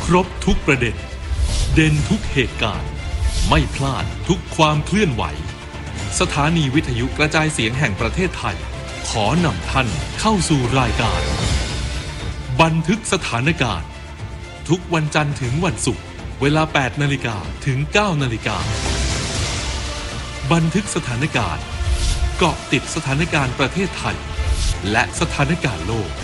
ครบทุกประเด็นเด่นทุกเหตุการณ์ไม่พลาดทุกความเคลื่อนไหวสถานีวิทยุกระจายเสียงแห่งประเทศไทยขอนำท่านเข้าสู่รายการบันทึกสถานการณ์ทุกวันจันทร์ถึงวันศุกร์เวลา 8 นาฬิกาถึง 9 นาฬิกาบันทึกสถานการณ์เกาะติดสถานการณ์ประเทศไทยและสถานการณ์โลก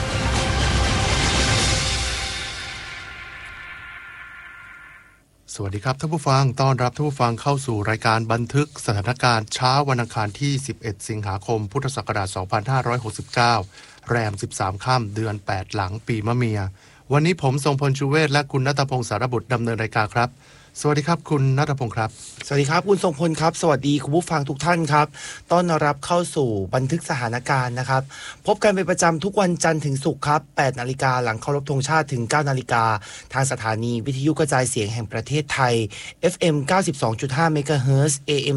สวัสดีครับท่านผู้ฟังต้อนรับท่านผู้ฟังเข้าสู่รายการบันทึกสถานการณ์เช้าวันอังคารที่11สิงหาคมพุทธศักราช2569แรม13ค่ำเดือน8หลังปีมะเมียวันนี้ผมทรงพลชูเวศและคุณณัฐพงศ์สารบุตรดำเนินรายการครับสวัสดีครับคุณณัฐพงศ์ครับสวัสดีครับคุณทรงพลครับสวัสดีคุณผู้ฟังทุกท่านครับต้อนรับเข้าสู่บันทึกสถานการณ์นะครับพบกันเป็นประจำทุกวันจันทร์ถึงศุกร์ครับ 8 นาฬิกาหลังเคารพธงชาติถึง 9 นาฬิกาทางสถานีวิทยุกระจายเสียงแห่งประเทศไทย FM 92.5 เมกะเฮิรตซ์ AM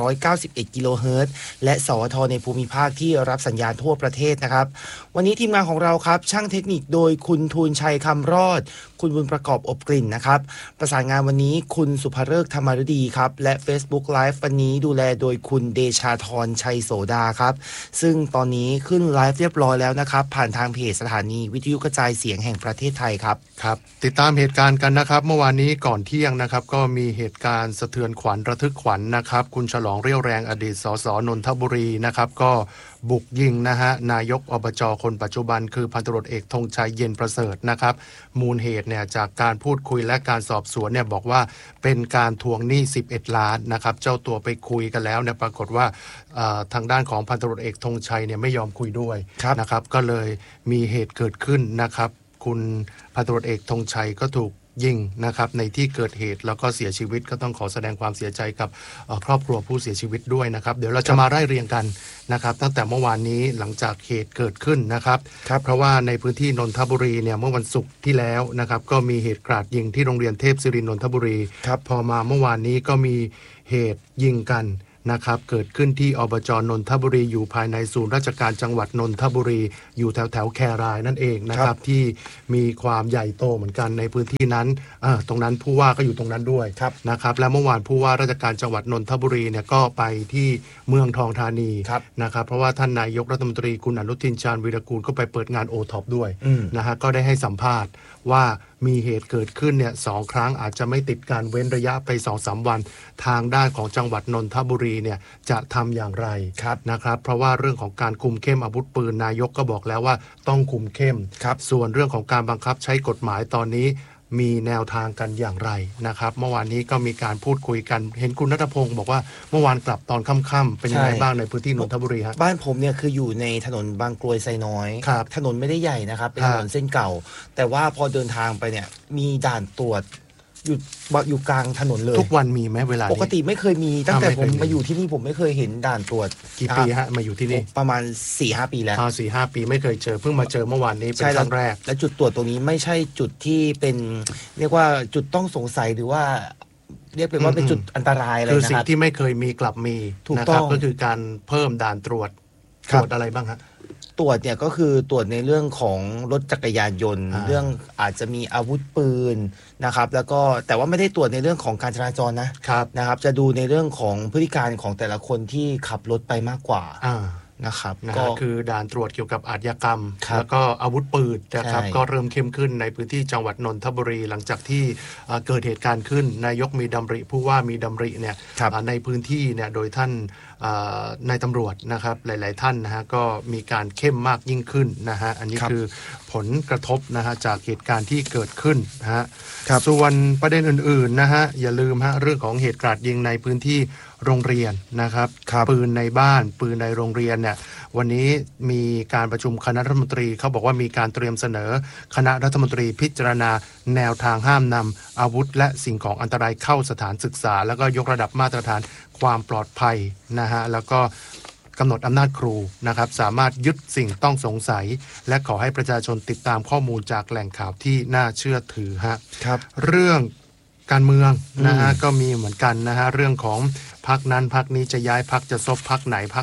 891 กิโลเฮิรตซ์และสวทในภูมิภาคที่รับสัญญาณทั่วประเทศนะครับวันนี้ทีมงานของเราครับช่างเทคนิคโดยคุณทูลชัยคำรอดคุณบุญประกอบอบกลิ่นนะครับประสานงานวันนี้คุณสุภฤกษ์ธรรมฤดีครับและ Facebook Live วันนี้ดูแลโดยคุณเดชาธรชัยโสดาครับซึ่งตอนนี้ขึ้นไลฟ์เรียบร้อยแล้วนะครับผ่านทางเพจสถานีวิทยุกระจายเสียงแห่งประเทศไทยครับครับติดตามเหตุการณ์กันนะครับเมื่อวานนี้ก่อนเที่ยงนะครับก็มีเหตุการณ์สะเทือนขวัญระทึกขวัญนะครับคุณฉลองเรี่ยวแรงอดีตสสนนทบุรีนะครับก็บุกยิงนะฮะนายกอบจคนปัจจุบันคือพันตำรวจเอกธงชัยเย็นประเสริฐนะครับมูลเหตุเนี่ยจากการพูดคุยและการสอบสวนเนี่ยบอกว่าเป็นการทวงหนี้11 ล้านนะครับเจ้าตัวไปคุยกันแล้วเนี่ยปรากฏว่าทางด้านของพันตำรวจเอกธงชัยเนี่ยไม่ยอมคุยด้วยนะครับก็เลยมีเหตุเกิดขึ้นนะครับคุณพันตำรวจเอกธงชัยก็ถูกยิงนะครับในที่เกิดเหตุแล้วก็เสียชีวิตก็ต้องขอแสดงความเสียใจกับครอบครัวผู้เสียชีวิตด้วยนะครับเดี๋ยวเราจะมาไล่เรียงกันนะครับตั้งแต่เมื่อวานนี้หลังจากเหตุเกิดขึ้นนะครับเพราะว่าในพื้นที่นนทบุรีเนี่ยเมื่อวันศุกร์ที่แล้วนะครับก็มีเหตุกราดยิงที่โรงเรียนเทพศิรินนทบุรีพอมาเมื่อวานนี้ก็มีเหตุยิงกันนะครับเกิดขึ้นที่อบจนนทบุรีอยู่ภายในศูนย์ราชการจังหวัดนนทบุรีอยู่แถวแครายนั่นเองนะครับที่มีความใหญ่โตเหมือนกันในพื้นที่นั้นตรงนั้นผู้ว่าก็อยู่ตรงนั้นด้วยนะครับและเมื่อวานผู้ว่าราชการจังหวัดนนทบุรีเนี่ยก็ไปที่เมืองทองธานีนะครับเพราะว่าท่านนายกรัฐมนตรีคุณอนุทินชาญวีรกูลก็ไปเปิดงานโอท็อปด้วยนะฮะก็ได้ให้สัมภาษณ์ว่ามีเหตุเกิดขึ้นเนี่ย2 ครั้งอาจจะไม่ติดการเว้นระยะไป 2-3 วันทางด้านของจังหวัดนนทบุรีเนี่ยจะทำอย่างไรนะครับเพราะว่าเรื่องของการคุมเข้มอาวุธปืนนายกก็บอกแล้วว่าต้องคุมเข้มส่วนเรื่องของการบังคับใช้กฎหมายตอนนี้มีแนวทางกันอย่างไรนะครับเมื่อวานนี้ก็มีการพูดคุยกันเห็นคุณณัฐพงศ์บอกว่าเมื่อวานกลับตอนค่ำๆเป็นยังไงบ้างในพื้นที่นนทบุรีฮะบ้านผมเนี่ยคืออยู่ในถนนบางกรวยไซน้อยถนนไม่ได้ใหญ่นะครับเป็นถนนเส้นเก่าแต่ว่าพอเดินทางไปเนี่ยมีด่านตรวจอยู่กลางถนนเลยทุกวันมีไหมเวลาปกติไม่เคยมีตั้งแต่ผมมาอยู่ที่นี่ผมไม่เคยเห็นด่านตรวจกี่ปีฮะมาอยู่ที่นี่ประมาณ 4-5 ปีแล้ว 4-5 ปีไม่เคยเจอเพิ่งมาเจอเมื่อวานนี้เป็นครั้งแรกและจุดตรวจตรงนี้ไม่ใช่จุดที่เป็นเรียกว่าจุดต้องสงสัยหรือว่าเรียกเป็นว่าเป็นจุดอันตรายอะไรนะครับคือสิ่งที่ไม่เคยมีกลับมีนะครับก็คือการเพิ่มด่านตรวจอะไรบ้างฮะตรวจเนี่ยก็คือตรวจในเรื่องของรถจักรยานยนต์เรื่องอาจจะมีอาวุธปืนนะครับแล้วก็แต่ว่าไม่ได้ตรวจในเรื่องของการจราจรนะครับจะดูในเรื่องของพฤติการของแต่ละคนที่ขับรถไปมากกว่านะครับก็คือด่านตรวจเกี่ยวกับอาชญากรรมแล้วก็อาวุธปืนนะครับก็เริ่มเข้มขึ้นในพื้นที่จังหวัดนนทบุรีหลังจากที่เกิดเหตุการณ์ขึ้นนายกมีดำริผู้ว่ามีดำริเนี่ยในพื้นที่เนี่ยโดยท่านนายตำรวจนะครับหลายๆท่านนะฮะก็มีการเข้มมากยิ่งขึ้นนะฮะอันนี้คือผลกระทบนะฮะจากเหตุการณ์ที่เกิดขึ้นนะฮะส่วนประเด็นอื่นๆนะฮะอย่าลืมฮะเรื่องของเหตุกราดยิงในพื้นที่โรงเรียนนะครับปืนในบ้านปืนในโรงเรียนเนี่ยวันนี้มีการประชุมคณะรัฐมนตรีเขาบอกว่ามีการเตรียมเสนอคณะรัฐมนตรีพิจารณาแนวทางห้ามนำอาวุธและสิ่งของอันตรายเข้าสถานศึกษาแล้วก็ยกระดับมาตรฐานความปลอดภัยนะฮะแล้วก็กำหนดอำนาจครูนะครับสามารถยึดสิ่งต้องสงสัยและขอให้ประชาชนติดตามข้อมูลจากแหล่งข่าวที่น่าเชื่อถือฮะเรื่องการเมืองนะฮะก็มีเหมือนกันนะฮะเรื่องของพรรคนั้นพรรคนี้จะย้ายพรรคจะซบพรรคไหนพรรค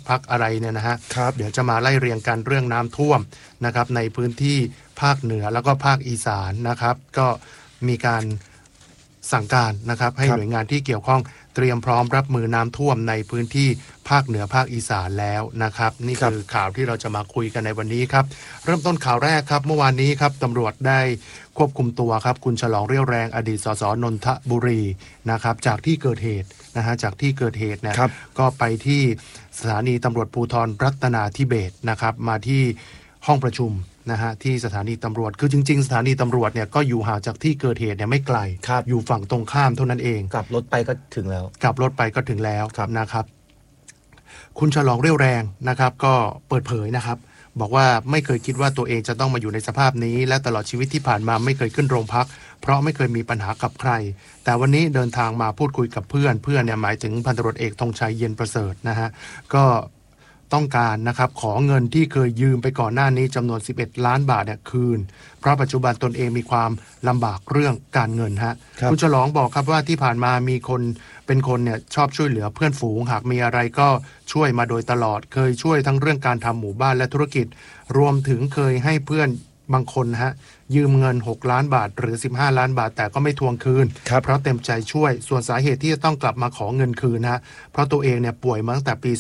พักอะไรเนี่ยนะฮะครับเดี๋ยวจะมาไล่เรียงกันเรื่องน้ำท่วมนะครับในพื้นที่ภาคเหนือแล้วก็ภาคอีสานนะครับก็มีการสั่งการนะครับให้หน่วยงานที่เกี่ยวข้องเตรียมพร้อมรับมือน้ำท่วมในพื้นที่ภาคเหนือภาคอีสานแล้วนะครับนี่คือข่าวที่เราจะมาคุยกันในวันนี้ครับเริ่มต้นข่าวแรกครับเมื่อวานนี้ครับตำรวจได้ควบคุมตัวครับคุณฉลองเรี่ยวแรงอดีตสสนนทบุรีนะครับจากที่เกิดเหตุนะฮะจากที่เกิดเหตุเนี่ยก็ไปที่สถานีตำรวจภูธรรัตนาธิเบศรนะครับมาที่ห้องประชุมนะฮะที่สถานีตำรวจคือจริงๆสถานีตำรวจเนี่ยก็อยู่ห่างจากที่เกิดเหตุเนี่ยไม่ไกลอยู่ฝั่งตรงข้ามเท่านั้นเองกลับรถไปก็ถึงแล้วนะครับคุณฉลองเรี่ยวแรงนะครับก็เปิดเผยนะครับบอกว่าไม่เคยคิดว่าตัวเองจะต้องมาอยู่ในสภาพนี้และตลอดชีวิตที่ผ่านมาไม่เคยขึ้นโรงพักเพราะไม่เคยมีปัญหากับใครแต่วันนี้เดินทางมาพูดคุยกับเพื่อนเนี่ยหมายถึงพันตำรวจเอกธงชัยเย็นประเสริฐนะฮะก็ต้องการนะครับขอเงินที่เคยยืมไปก่อนหน้านี้จำนวน11ล้านบาทเนี่ยคืนเพราะปัจจุบันตนเองมีความลำบากเรื่องการเงินฮะคุณฉลองบอกครับว่าที่ผ่านมามีคนเป็นคนเนี่ยชอบช่วยเหลือเพื่อนฝูงหากมีอะไรก็ช่วยมาโดยตลอดเคยช่วยทั้งเรื่องการทำหมู่บ้านและธุรกิจรวมถึงเคยให้เพื่อนบางคนฮะยืมเงิน6ล้านบาทหรือ15ล้านบาทแต่ก็ไม่ทวงคืนเพราะเต็มใจช่วยส่วนสาเหตุที่จะต้องกลับมาขอเงินคืนฮะเพราะตัวเองเนี่ยป่วยมาตั้งแต่ปี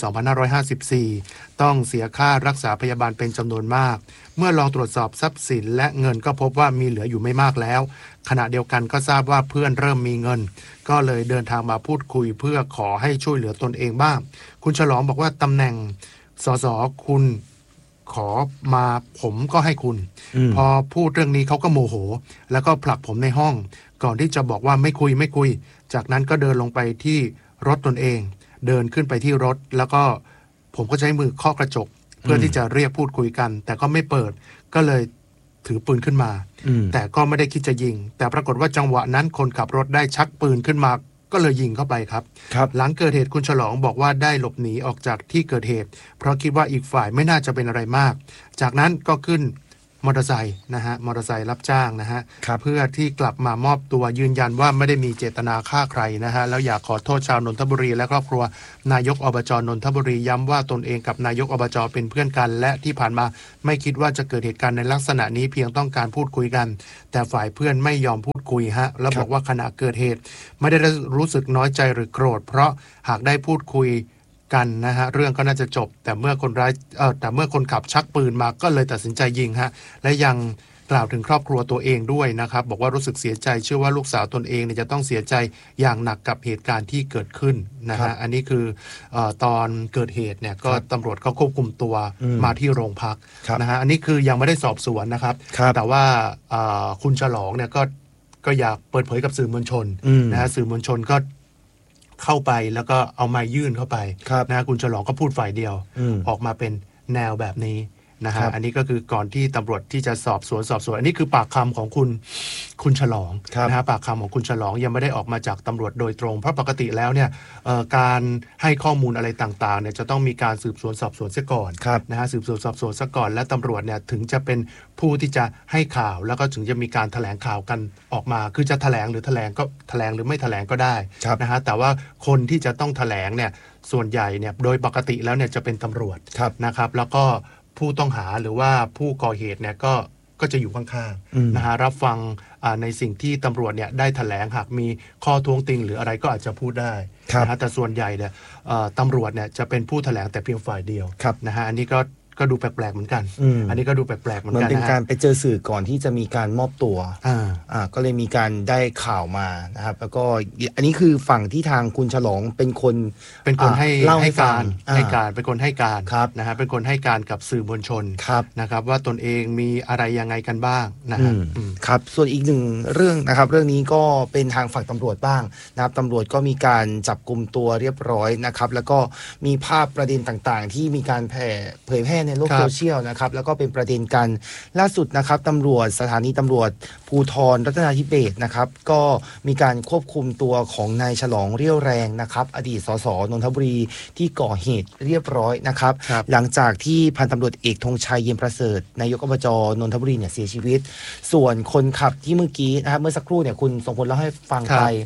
2554ต้องเสียค่ารักษาพยาบาลเป็นจำนวนมากเมื่อลองตรวจสอบทรัพย์สินและเงินก็พบว่ามีเหลืออยู่ไม่มากแล้วขณะเดียวกันก็ทราบว่าเพื่อนเริ่มมีเงินก็เลยเดินทางมาพูดคุยเพื่อขอให้ช่วยเหลือตนเองบ้างคุณฉลองบอกว่าตำแหน่งสสคุณขอมาผมก็ให้คุณพอพูดเรื่องนี้เขาก็โมโหแล้วก็ผลักผมในห้องก่อนที่จะบอกว่าไม่คุยจากนั้นก็เดินลงไปที่รถตนเองเดินขึ้นไปที่รถแล้วก็ผมก็ใช้มือเคาะกระจกเพื่อที่จะเรียกพูดคุยกันแต่ก็ไม่เปิดก็เลยถือปืนขึ้นมาแต่ก็ไม่ได้คิดจะยิงแต่ปรากฏว่าจังหวะนั้นคนขับรถได้ชักปืนขึ้นมาก็เลยยิงเข้าไปครับหลังเกิดเหตุคุณฉลองบอกว่าได้หลบหนีออกจากที่เกิดเหตุเพราะคิดว่าอีกฝ่ายไม่น่าจะเป็นอะไรมากจากนั้นก็ขึ้นมอเตอร์ไซค์นะฮะมอเตอร์ไซค์รับจ้างนะฮะเพื่อที่กลับมามอบตัวยืนยันว่าไม่ได้มีเจตนาฆ่าใครนะฮะแล้วอยากขอโทษชาวนนทบุรีและครอบครัวนายกอบจนนทบุรีย้ำว่าตนเองกับนายกอบจเป็นเพื่อนกันและที่ผ่านมาไม่คิดว่าจะเกิดเหตุการณ์ในลักษณะนี้เพียงต้องการพูดคุยกันแต่ฝ่ายเพื่อนไม่ยอมพูดคุยฮะแล้วบอกว่าขณะเกิดเหตุไม่ได้รู้สึกน้อยใจหรือโกรธเพราะหากได้พูดคุยกันนะฮะเรื่องก็น่าจะจบแต่เมื่อคนขับชักปืนมาก็เลยตัดสินใจยิงฮะและยังกล่าวถึงครอบครัวตัวเองด้วยนะครับบอกว่ารู้สึกเสียใจเชื่อว่าลูกสาวตนเองเนี่ยจะต้องเสียใจอย่างหนักกับเหตุการณ์ที่เกิดขึ้นนะฮะอันนี้คือตอนเกิดเหตุเนี่ยก็ตำรวจก็ควบคุมตัวมาที่โรงพักนะฮะอันนี้คือยังไม่ได้สอบสวนนะครับแต่ว่าคุณฉลองเนี่ยก็อยากเปิดเผยกับสื่อมวลชนนะฮะสื่อมวลชนก็เข้าไปแล้วก็เอาไม้ยื่นเข้าไปนะคุณฉลองก็พูดฝ่ายเดียวออกมาเป็นแนวแบบนี้นะฮะอันนี้ก็คือก่อนที่ตำรวจที่จะสอบสวนอันนี้คือปากคำของคุณฉลองนะฮะปากคำของคุณฉลองยังไม่ได้ออกมาจากตำรวจโดยตรงเพราะปกติแล้วเนี่ยการให้ข้อมูลอะไรต่างๆเนี่ยจะต้องมีการสืบสวนสอบสวนซะก่อนนะฮะสืบสวนสอบสวนซะก่อนและตำรวจเนี่ยถึงจะเป็นผู้ที่จะให้ข่าวแล้วก็ถึงจะมีการแถลงข่าวกันออกมาคือจะแถลงหรือก็แถลงหรือไม่แถลงก็ได้นะฮะแต่ว่าคนที่จะต้องแถลงเนี่ยส่วนใหญ่เนี่ยโดยปกติแล้วเนี่ยจะเป็นตำรวจนะครับแล้วก็ผู้ต้องหาหรือว่าผู้ก่อเหตุเนี่ยก็จะอยู่ข้างๆนะฮะรับฟังในสิ่งที่ตำรวจเนี่ยได้แถลงหากมีข้อท้วงติงหรืออะไรก็อาจจะพูดได้นะฮะแต่ส่วนใหญ่เนี่ยตำรวจเนี่ยจะเป็นผู้แถลงแต่เพียงฝ่ายเดียวนะฮะอันนี้ก็ดูแปลกๆเหมือนกันอันนี้ก็ดูแปลกๆเหมือนกันเป็นการไปเจอสื่อก่อนที่จะมีการมอบตัวก็เลยมีการได้ข่าวมานะครับแล้วก็อันนี้คือฝั่งที่ทางคุณฉลองเป็นคนให้การเป็นคนให้การนะฮะเป็นคนให้การกับสื่อมวลชนนะครับว่าตนเองมีอะไรยังไงกันบ้างนะครับส่วนอีกหนึ่งเรื่องนะครับเรื่องนี้ก็เป็นทางฝั่งตำรวจบ้างนะครับตำรวจก็มีการจับกุมตัวเรียบร้อยนะครับแล้วก็มีภาพประเด็นต่างๆที่มีการเผยแพร่ในโลกโซเชียลนะครับแล้วก็เป็นประเด็นกันล่าสุดนะครับตำรวจสถานีตำรวจภูธรรัตนาธิเบศรนะครับก็มีการควบคุมตัวของนายฉลองเรี่ยวแรงนะครับอดีตสสนนทบุรีที่ก่อเหตุเรียบร้อยนะครับหลังจากที่พันตำรวจเอกธงชัยเย็นประเสริฐนายกอบจนนทบุรีเนี่ยเสียชีวิตส่วนคนขับที่เมื่อกี้นะครับเมื่อสักครู่เนี่ยคุณทรงพลเล่าให้ฟังไป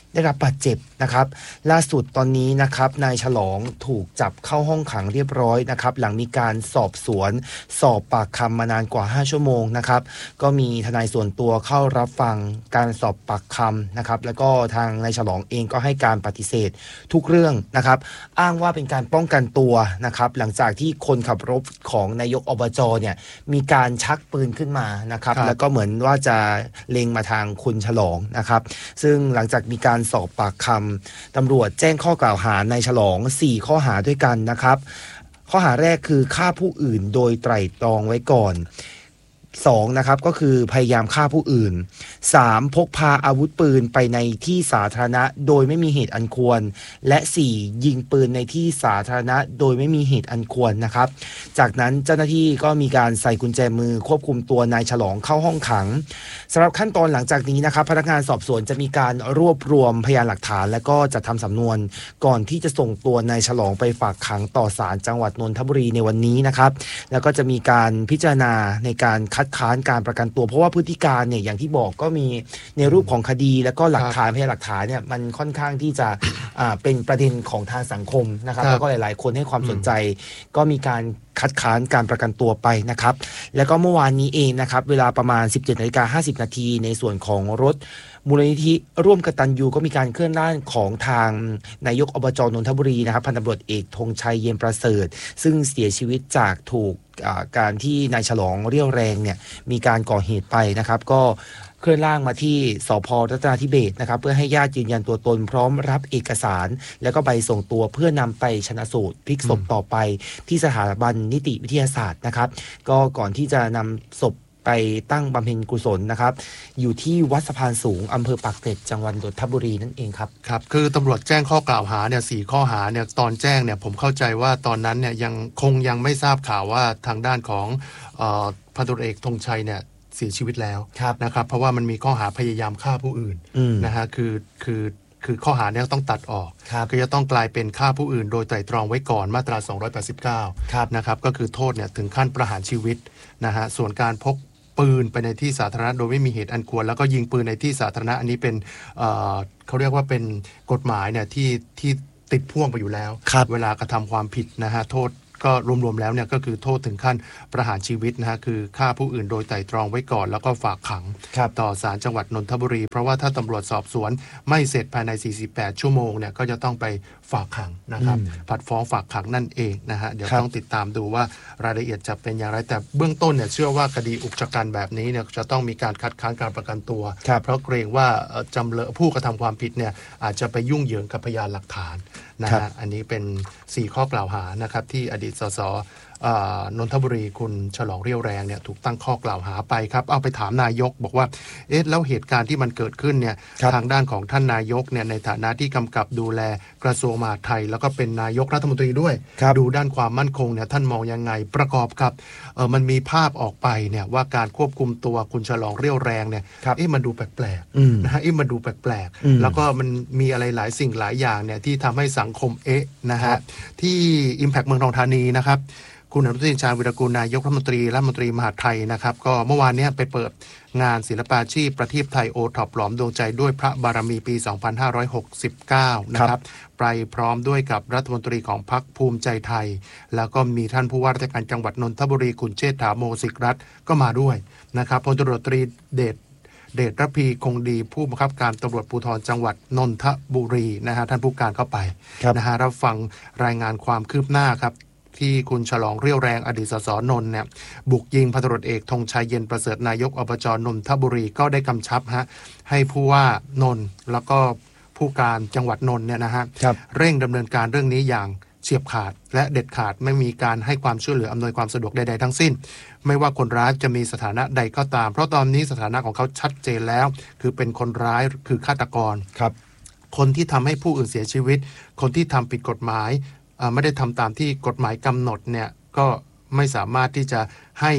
ได้รับบาดเจ็บนะครับล่าสุดตอนนี้นะครับนายฉลองถูกจับเข้าห้องขังเรียบร้อยนะครับหลังมีการสอบสวนสอบปากคำมานานกว่า5ชั่วโมงนะครับก็มีทนายส่วนตัวเข้ารับฟังการสอบปากคำนะครับแล้วก็ทางนายฉลองเองก็ให้การปฏิเสธทุกเรื่องนะครับอ้างว่าเป็นการป้องกันตัวนะครับหลังจากที่คนขับรถของนายกอบจเนี่ยมีการชักปืนขึ้นมานะครับแล้วก็เหมือนว่าจะเล็งมาทางคุณฉลองนะครับซึ่งหลังจากมีการสอบปากคำตำรวจแจ้งข้อกล่าวหานายฉลอง4ข้อหาด้วยกันนะครับข้อหาแรกคือฆ่าผู้อื่นโดยไตร่ตรองไว้ก่อน2นะครับก็คือพยายามฆ่าผู้อื่น3พกพาอาวุธปืนไปในที่สาธารณะโดยไม่มีเหตุอันควรและ4ยิงปืนในที่สาธารณะโดยไม่มีเหตุอันควรนะครับจากนั้นเจ้าหน้าที่ก็มีการใส่กุญแจมือควบคุมตัวนายฉลองเข้าห้องขังสำหรับขั้นตอนหลังจากนี้นะครับพนักงานสอบสวนจะมีการรวบรวมพยานหลักฐานและก็จะทำสำนวนก่อนที่จะส่งตัวนายฉลองไปฝากขังต่อศาลจังหวัดนนทบุรีในวันนี้นะครับแล้วก็จะมีการพิจารณาในการคัดค้านการประกันตัวเพราะว่าพฤติการเนี่ยอย่างที่บอกก็มีในรูปของคดีแล้วก็หลักฐานพยานหลักฐานเนี่ยมันค่อนข้างที่จะเป็นประเด็นของทางสังคมนะครับแล้วก็หลายๆคนให้ความสนใจก็มีการคัดค้านการประกันตัวไปนะครับแล้วก็เมื่อวานนี้เองนะครับเวลาประมาณ 17:50 น.ในส่วนของรถมูลนิธิร่วมกตัญญูก็มีการเคลื่อนร่างของทางนายกอบจนนทบุรีนะครับพันตำรวจเอกธงชัยเย็นประเสริฐซึ่งเสียชีวิตจากถูกการที่นายฉลองเรี่ยวแรงเนี่ยมีการก่อเหตุไปนะครับก็เคลื่อนร่างมาที่สภ.รัตนาธิเบศรนะครับเพื่อให้ญาติยืนยันตัวตนพร้อมรับเอกสารแล้วก็ใบส่งตัวเพื่อนำไปชันสูตรพลิกศพต่อไปที่สถาบันนิติวิทยาศาสตร์นะครับก็ก่อนที่จะนำศพไปตั้งบำเพ็ญกุศลนะครับอยู่ที่วัดสะพานสูงอำเภอปากเกร็ดจังหวัดนนทบุรีนั่นเองครับครับคือตำรวจแจ้งข้อกล่าวหาเนี่ย4ข้อหาเนี่ยตอนแจ้งเนี่ยผมเข้าใจว่าตอนนั้นเนี่ยยังไม่ทราบข่าวว่าทางด้านของพันตำรวจเอกธงชัยเนี่ยเสียชีวิตแล้วนะครับเพราะว่ามันมีข้อหาพยายามฆ่าผู้อื่นนะฮะคือข้อหาเนี่ยต้องตัดออกก็จะต้องกลายเป็นฆ่าผู้อื่นโดยไตร่ตรองไว้ก่อนมาตรา289นะครับก็คือโทษเนี่ยถึงขั้นประหารชีวิตนะฮะส่วนการพกปืนไปในที่สาธารณะโดยไม่มีเหตุอันควรแล้วก็ยิงปืนในที่สาธารณะอันนี้เป็นเขาเรียกว่าเป็นกฎหมายเนี่ยที่ติดพ่วงไปอยู่แล้วเวลากระทำความผิดนะฮะโทษก็รวมๆแล้วเนี่ยก็คือโทษถึงขั้นประหารชีวิตนะฮะคือฆ่าผู้อื่นโดยไตร่ตรองไว้ก่อนแล้วก็ฝากขังต่อศาลจังหวัดนนทบุรีเพราะว่าถ้าตำรวจสอบสวนไม่เสร็จภายใน48ชั่วโมงเนี่ยก็จะต้องไปฝากขังนะครับผัดฟ้องฝากขังนั่นเองนะฮะเดี๋ยวต้องติดตามดูว่ารายละเอียดจะเป็นอย่างไรแต่เบื้องต้นเนี่ยเชื่อว่าคดีอุกชะกันแบบนี้เนี่ยจะต้องมีการคัดค้านการประกันตัวเพราะเกรงว่าจำเลยผู้กระทำความผิดเนี่ยอาจจะไปยุ่งเหยิงกับพยานหลักฐานนะฮะอันนี้เป็น4ข้อกล่าวหานะครับที่อดีตสสนนทบุรีคุณฉลองเรี่ยวแรงเนี่ยถูกตั้งข้อกล่าวหาไปครับเอาไปถามนายกบอกว่าแล้วเหตุการณ์ที่มันเกิดขึ้นเนี่ยทางด้านของท่านนายกเนี่ยในฐานะที่กำกับดูแลกระทรวงมหาดไทยแล้วก็เป็นนายกรัฐมนตรีด้วยดูด้านความมั่นคงเนี่ยท่านมองยังไงประกอบกับมันมีภาพออกไปเนี่ยว่าการควบคุมตัวคุณฉลองเรี่ยวแรงเนี่ยมันดูแปลกๆนะฮะมันดูแปลกๆแล้วก็มันมีอะไรหลายสิ่งหลายอย่างเนี่ยที่ทำให้สังคมนะฮะที่ Impact เมืองทองธานีนะครับคุณอนุทินชาญวิรากูลนายกรัฐมนตรีมหาดไทยนะครับก็เมื่อวานนี้ไปเปิดงานศิลปาชีพประทีปไทยโอท็อปหลอมดวงใจด้วยพระบารมีปี 2569 นะครับไปพร้อมด้วยกับรัฐมนตรีของพรรคภูมิใจไทยแล้วก็มีท่านผู้ว่าราชการจังหวัดนนทบุรีคุณเชษฐาโมสิกรัตน์ก็มาด้วยนะครับพลตำรวจตรีเดชระพีคงดีผู้บังคับการตำรวจภูธรจังหวัดนนทบุรีนะฮะท่านผู้การเข้าไปนะฮะรับฟังรายงานความคืบหน้าครับที่คุณฉลองเรี่ยวแรงอดีตสสนนท์เนี่ยบุกยิงพันตำรวจเอกธงชัยเย็นประเสริฐนายกอบจนนทบุรีก็ได้กำชับให้ผู้ว่านนท์แล้วก็ผู้การจังหวัดนนท์เนี่ยนะฮะเร่งดำเนินการเรื่องนี้อย่างเฉียบขาดและเด็ดขาดไม่มีการให้ความช่วยเหลืออำนวยความสะดวกใดๆทั้งสิ้นไม่ว่าคนร้ายจะมีสถานะใดก็ตามเพราะตอนนี้สถานะของเขาชัดเจนแล้วคือเป็นคนร้ายคือฆาตกรคนที่ทำให้ผู้อื่นเสียชีวิตคนที่ทำผิดกฎหมายไม่ได้ทำตามที่กฎหมายกำหนดเนี่ยก็ไม่สามารถที่จะให้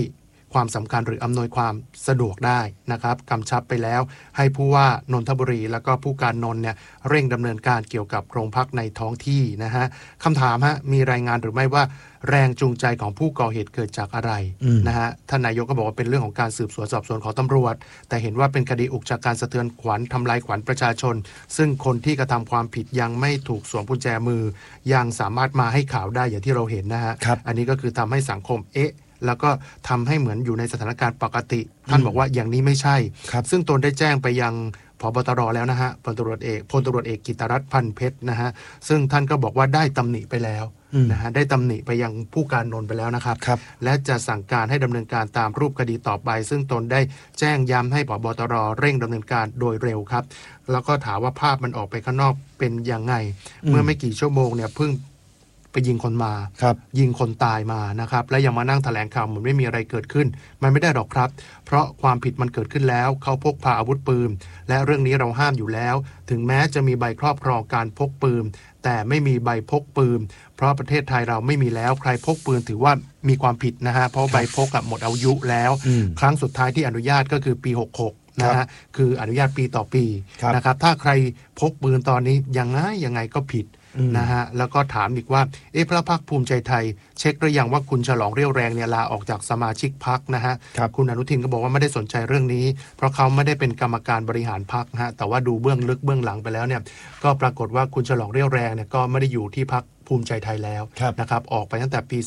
ความสำคัญหรืออำนวยความสะดวกได้นะครับกำชับไปแล้วให้ผู้ว่านนทบุรีแล้วก็ผู้การนนท์เนี่ยเร่งดำเนินการเกี่ยวกับโรงพักในท้องที่นะฮะคำถามฮะมีรายงานหรือไม่ว่าแรงจูงใจของผู้ก่อเหตุเกิดจากอะไรนะฮะท่านนายกก็บอกว่าเป็นเรื่องของการสืบสวนสอบสวนของตำรวจแต่เห็นว่าเป็นคดีอุกชะกันสะเทือนขวัญทำลายขวัญประชาชนซึ่งคนที่กระทำความผิดยังไม่ถูกสวมกุญแจมือยังสามารถมาให้ข่าวได้อย่างที่เราเห็นนะฮะอันนี้ก็คือทำให้สังคมแล้วก็ทำให้เหมือนอยู่ในสถานการณ์ปกติท่านบอกว่าอย่างนี้ไม่ใช่ซึ่งตนได้แจ้งไปยังผบตรแล้วนะฮะพลตำรวจเอกกิตรัตน์พันเพชรนะฮะซึ่งท่านก็บอกว่าได้ตำหนิไปแล้วนะฮะได้ตำหนิไปยังผู้การนนท์ไปแล้วนะครับและจะสั่งการให้ดำเนินการตามรูปคดีต่อไปซึ่งตนได้แจ้งย้ำให้ผบตรเร่งดำเนินการโดยเร็วครับแล้วก็ถามว่าภาพมันออกไปข้างนอกเป็นยังไงเมื่อไม่กี่ชั่วโมงเนี่ยเพิ่งไปยิงคนมายิงคนตายมานะครับและยังมานั่งแถลงข่าวเหมือนไม่มีอะไรเกิดขึ้นมันไม่ได้หรอกครับเพราะความผิดมันเกิดขึ้นแล้วเขาพกพาอาวุธปืนและเรื่องนี้เราห้ามอยู่แล้วถึงแม้จะมีใบครอบครองการพกปืนแต่ไม่มีใบพกปืนเพราะประเทศไทยเราไม่มีแล้วใครพกปืนถือว่ามีความผิดนะฮะเพราะใบพกหมดอายุแล้วครั้งสุดท้ายที่อนุญาตก็คือปี66นะฮะคืออนุญาตปีต่อปีนะครับถ้าใครพกปืนตอนนี้ยังไงก็ผิดนะฮะแล้วก็ถามอีกว่าพระพรรคภูมิใจไทยเช็คหรือยังว่าคุณฉลองเรี่ยวแรงเนี่ยลาออกจากสมาชิกพรรคนะฮะคุณอนุทินก็บอกว่าไม่ได้สนใจเรื่องนี้เพราะเขาไม่ได้เป็นกรรมการบริหารพรรคฮะแต่ว่าดูเบื้องลึกเบื้องหลังไปแล้วเนี่ยก็ปรากฏว่าคุณฉลองเรี่ยวแรงเนี่ยก็ไม่ได้อยู่ที่พรรคภูมิใจไทยแล้วนะครับออกไปตั้งแต่ปี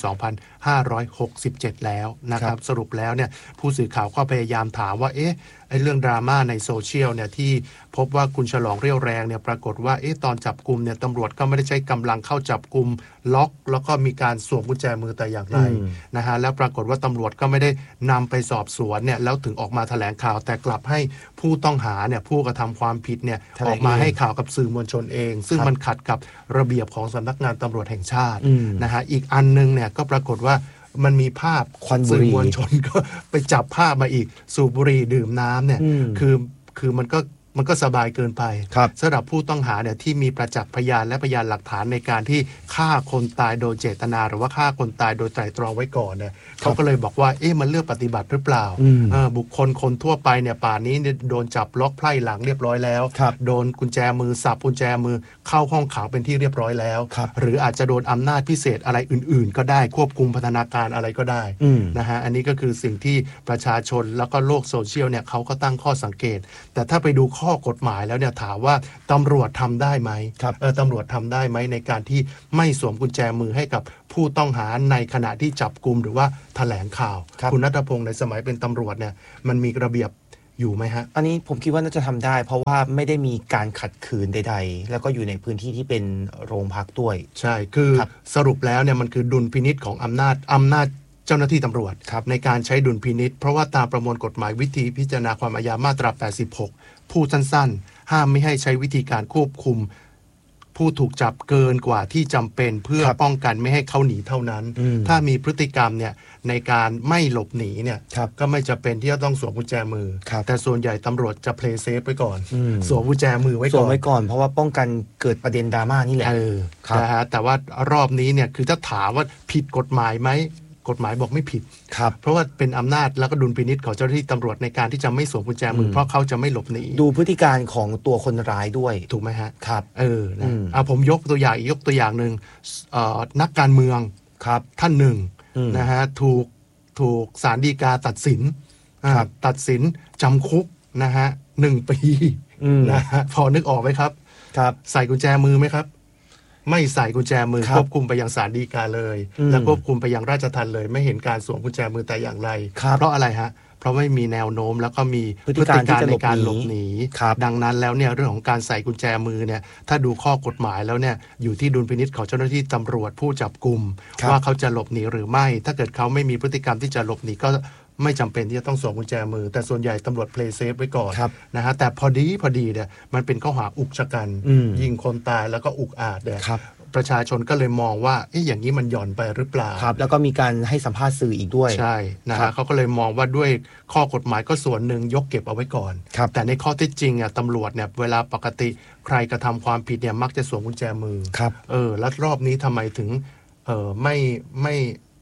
2567 แล้วนะครับสรุปแล้วเนี่ยผู้สื่อข่าวก็พยายามถามว่าไอ้เรื่องดราม่าในโซเชียลเนี่ยที่พบว่าคุณฉลองเรี่ยวแรงเนี่ยปรากฏว่าตอนจับกุมเนี่ยตำรวจก็ไม่ได้ใช้กำลังเข้าจับกุมล็อกแล้วก็มีการสวมกุญแจมือแต่อย่างไรนะฮะแล้วปรากฏว่าตำรวจก็ไม่ได้นำไปสอบสวนเนี่ยแล้วถึงออกมาแถลงข่าวแต่กลับให้ผู้ต้องหาเนี่ยผู้กระทำความผิดเนี่ยออกมาให้ข่าวกับสื่อมวลชนเองซึ่งมันขัดกับระเบียบของสำนักงานตำรวจแห่งชาตินะฮะอีกอันนึงเนี่ยก็ปรากฏว่ามันมีภาพสื่อมวลชนก็ไปจับภาพมาอีกสูบบุหรี่ดื่มน้ำเนี่ยคือมันก็สบายเกินไปสำหรับผู้ต้องหาเนี่ยที่มีประจักษ์พยานและพยานหลักฐานในการที่ฆ่าคนตายโดยเจตนาหรือว่าฆ่าคนตายโดยไตร่ตรองไว้ก่อนเนี่ยเขาก็เลยบอกว่ามันเลือกปฏิบัติหรือเปล่าบุคคลคนทั่วไปเนี่ยป่านนี้โดนจับล็อกไพร่หลังเรียบร้อยแล้วโดนกุญแจมือสับกุญแจมือเข้าห้องขังเป็นที่เรียบร้อยแล้วหรืออาจจะโดนอำนาจพิเศษอะไรอื่นๆก็ได้ควบคุมพัฒนาการอะไรก็ได้นะฮะอันนี้ก็คือสิ่งที่ประชาชนแล้วก็โลกโซเชียลเนี่ยเขาก็ตั้งข้อสังเกตแต่ถ้าไปดูข้อกฎหมายแล้วเนี่ยถามว่าตำรวจทำได้ไหมตำรวจทำได้ไหมในการที่ไม่สวมกุญแจมือให้กับผู้ต้องหาในขณะที่จับกุมหรือว่าแถลงข่าวคุณณัฐพงศ์ในสมัยเป็นตำรวจเนี่ยมันมีระเบียบอยู่ไหมฮะอันนี้ผมคิดว่าน่าจะทำได้เพราะว่าไม่ได้มีการขัดขืนใดๆแล้วก็อยู่ในพื้นที่ที่เป็นโรงพักด้วยใช่คือสรุปแล้วเนี่ยมันคือดุลพินิจของอำนาจเจ้าหน้าที่ตำรวจในการใช้ดุลพินิจเพราะว่าตามประมวลกฎหมายวิธีพิจารณาความอาญามาตรา86พูดสั้นๆห้ามไม่ให้ใช้วิธีการควบคุมผู้ถูกจับเกินกว่าที่จำเป็นเพื่อป้องกันไม่ให้เขาหนีเท่านั้นถ้ามีพฤติกรรมเนี่ยในการไม่หลบหนีเนี่ยก็ไม่จะเป็นที่จะต้องสวมกุญแจมือแต่ส่วนใหญ่ตำรวจจะเพลย์เซฟไว้ก่อนสวมกุญแจมือไว้ก่อนเพราะว่าป้องกันเกิดประเด็นดราม่านี่แหละนะฮะแต่ว่ารอบนี้เนี่ยคือถ้าถามว่าผิดกฎหมายไหมกฎหมายบอกไม่ผิดเพราะว่าเป็นอำนาจแล้วก็ดุลพินิจของเจ้าหน้าที่ตำรวจในการที่จะไม่สวมกุญแจมือเพราะเขาจะไม่หลบหนีดูพฤติการของตัวคนร้ายด้วยถูกไหมฮะครับนะผมยกตัวอย่างหนึ่งนักการเมืองท่านหนึ่งนะฮะถูกศาลฎีกาตัดสินจำคุกนะฮะ1 ปีนะฮะพอนึกออกไหมครับใส่กุญแจมือไหมครับไม่ใส่กุญแจมือควบคุมไปยังศาลฎีกาเลยและควบคุมไปยังราชทัณฑ์เลยไม่เห็นการสวมกุญแจมือแต่อย่างไรเพราะอะไรฮะเพราะไม่มีแนวโน้มแล้วก็มีพฤติการในการหลบหนีดังนั้นแล้วเนี่ยเรื่องของการใส่กุญแจมือเนี่ยถ้าดูข้อกฎหมายแล้วเนี่ยอยู่ที่ดุลพินิจของเจ้าหน้าที่ตำรวจผู้จับกุมว่าเขาจะหลบหนีหรือไม่ถ้าเกิดเขาไม่มีพฤติกรรมที่จะหลบหนีก็ไม่จำเป็นที่จะต้องสวมกุญแจมือแต่ส่วนใหญ่ตำรวจเพลย์เซฟไว้ก่อนนะฮะแต่พอดีเนี่ยมันเป็นข้อหาอุกชะกันยิงคนตายแล้วก็อุกอาจเนี่ยประชาชนก็เลยมองว่าอย่างนี้มันหย่อนไปหรือเปล่าครับแล้วก็มีการให้สัมภาษณ์สื่ออีกด้วยใช่นะฮะเขาก็เลยมองว่าด้วยข้อกฎหมายก็ส่วนหนึ่งยกเก็บเอาไว้ก่อนแต่ในข้อเท็จจริงตำรวจเนี่ยเวลาปกติใครกระทำความผิดเนี่ยมักจะสวมกุญแจมือแล้วรอบนี้ทำไมถึง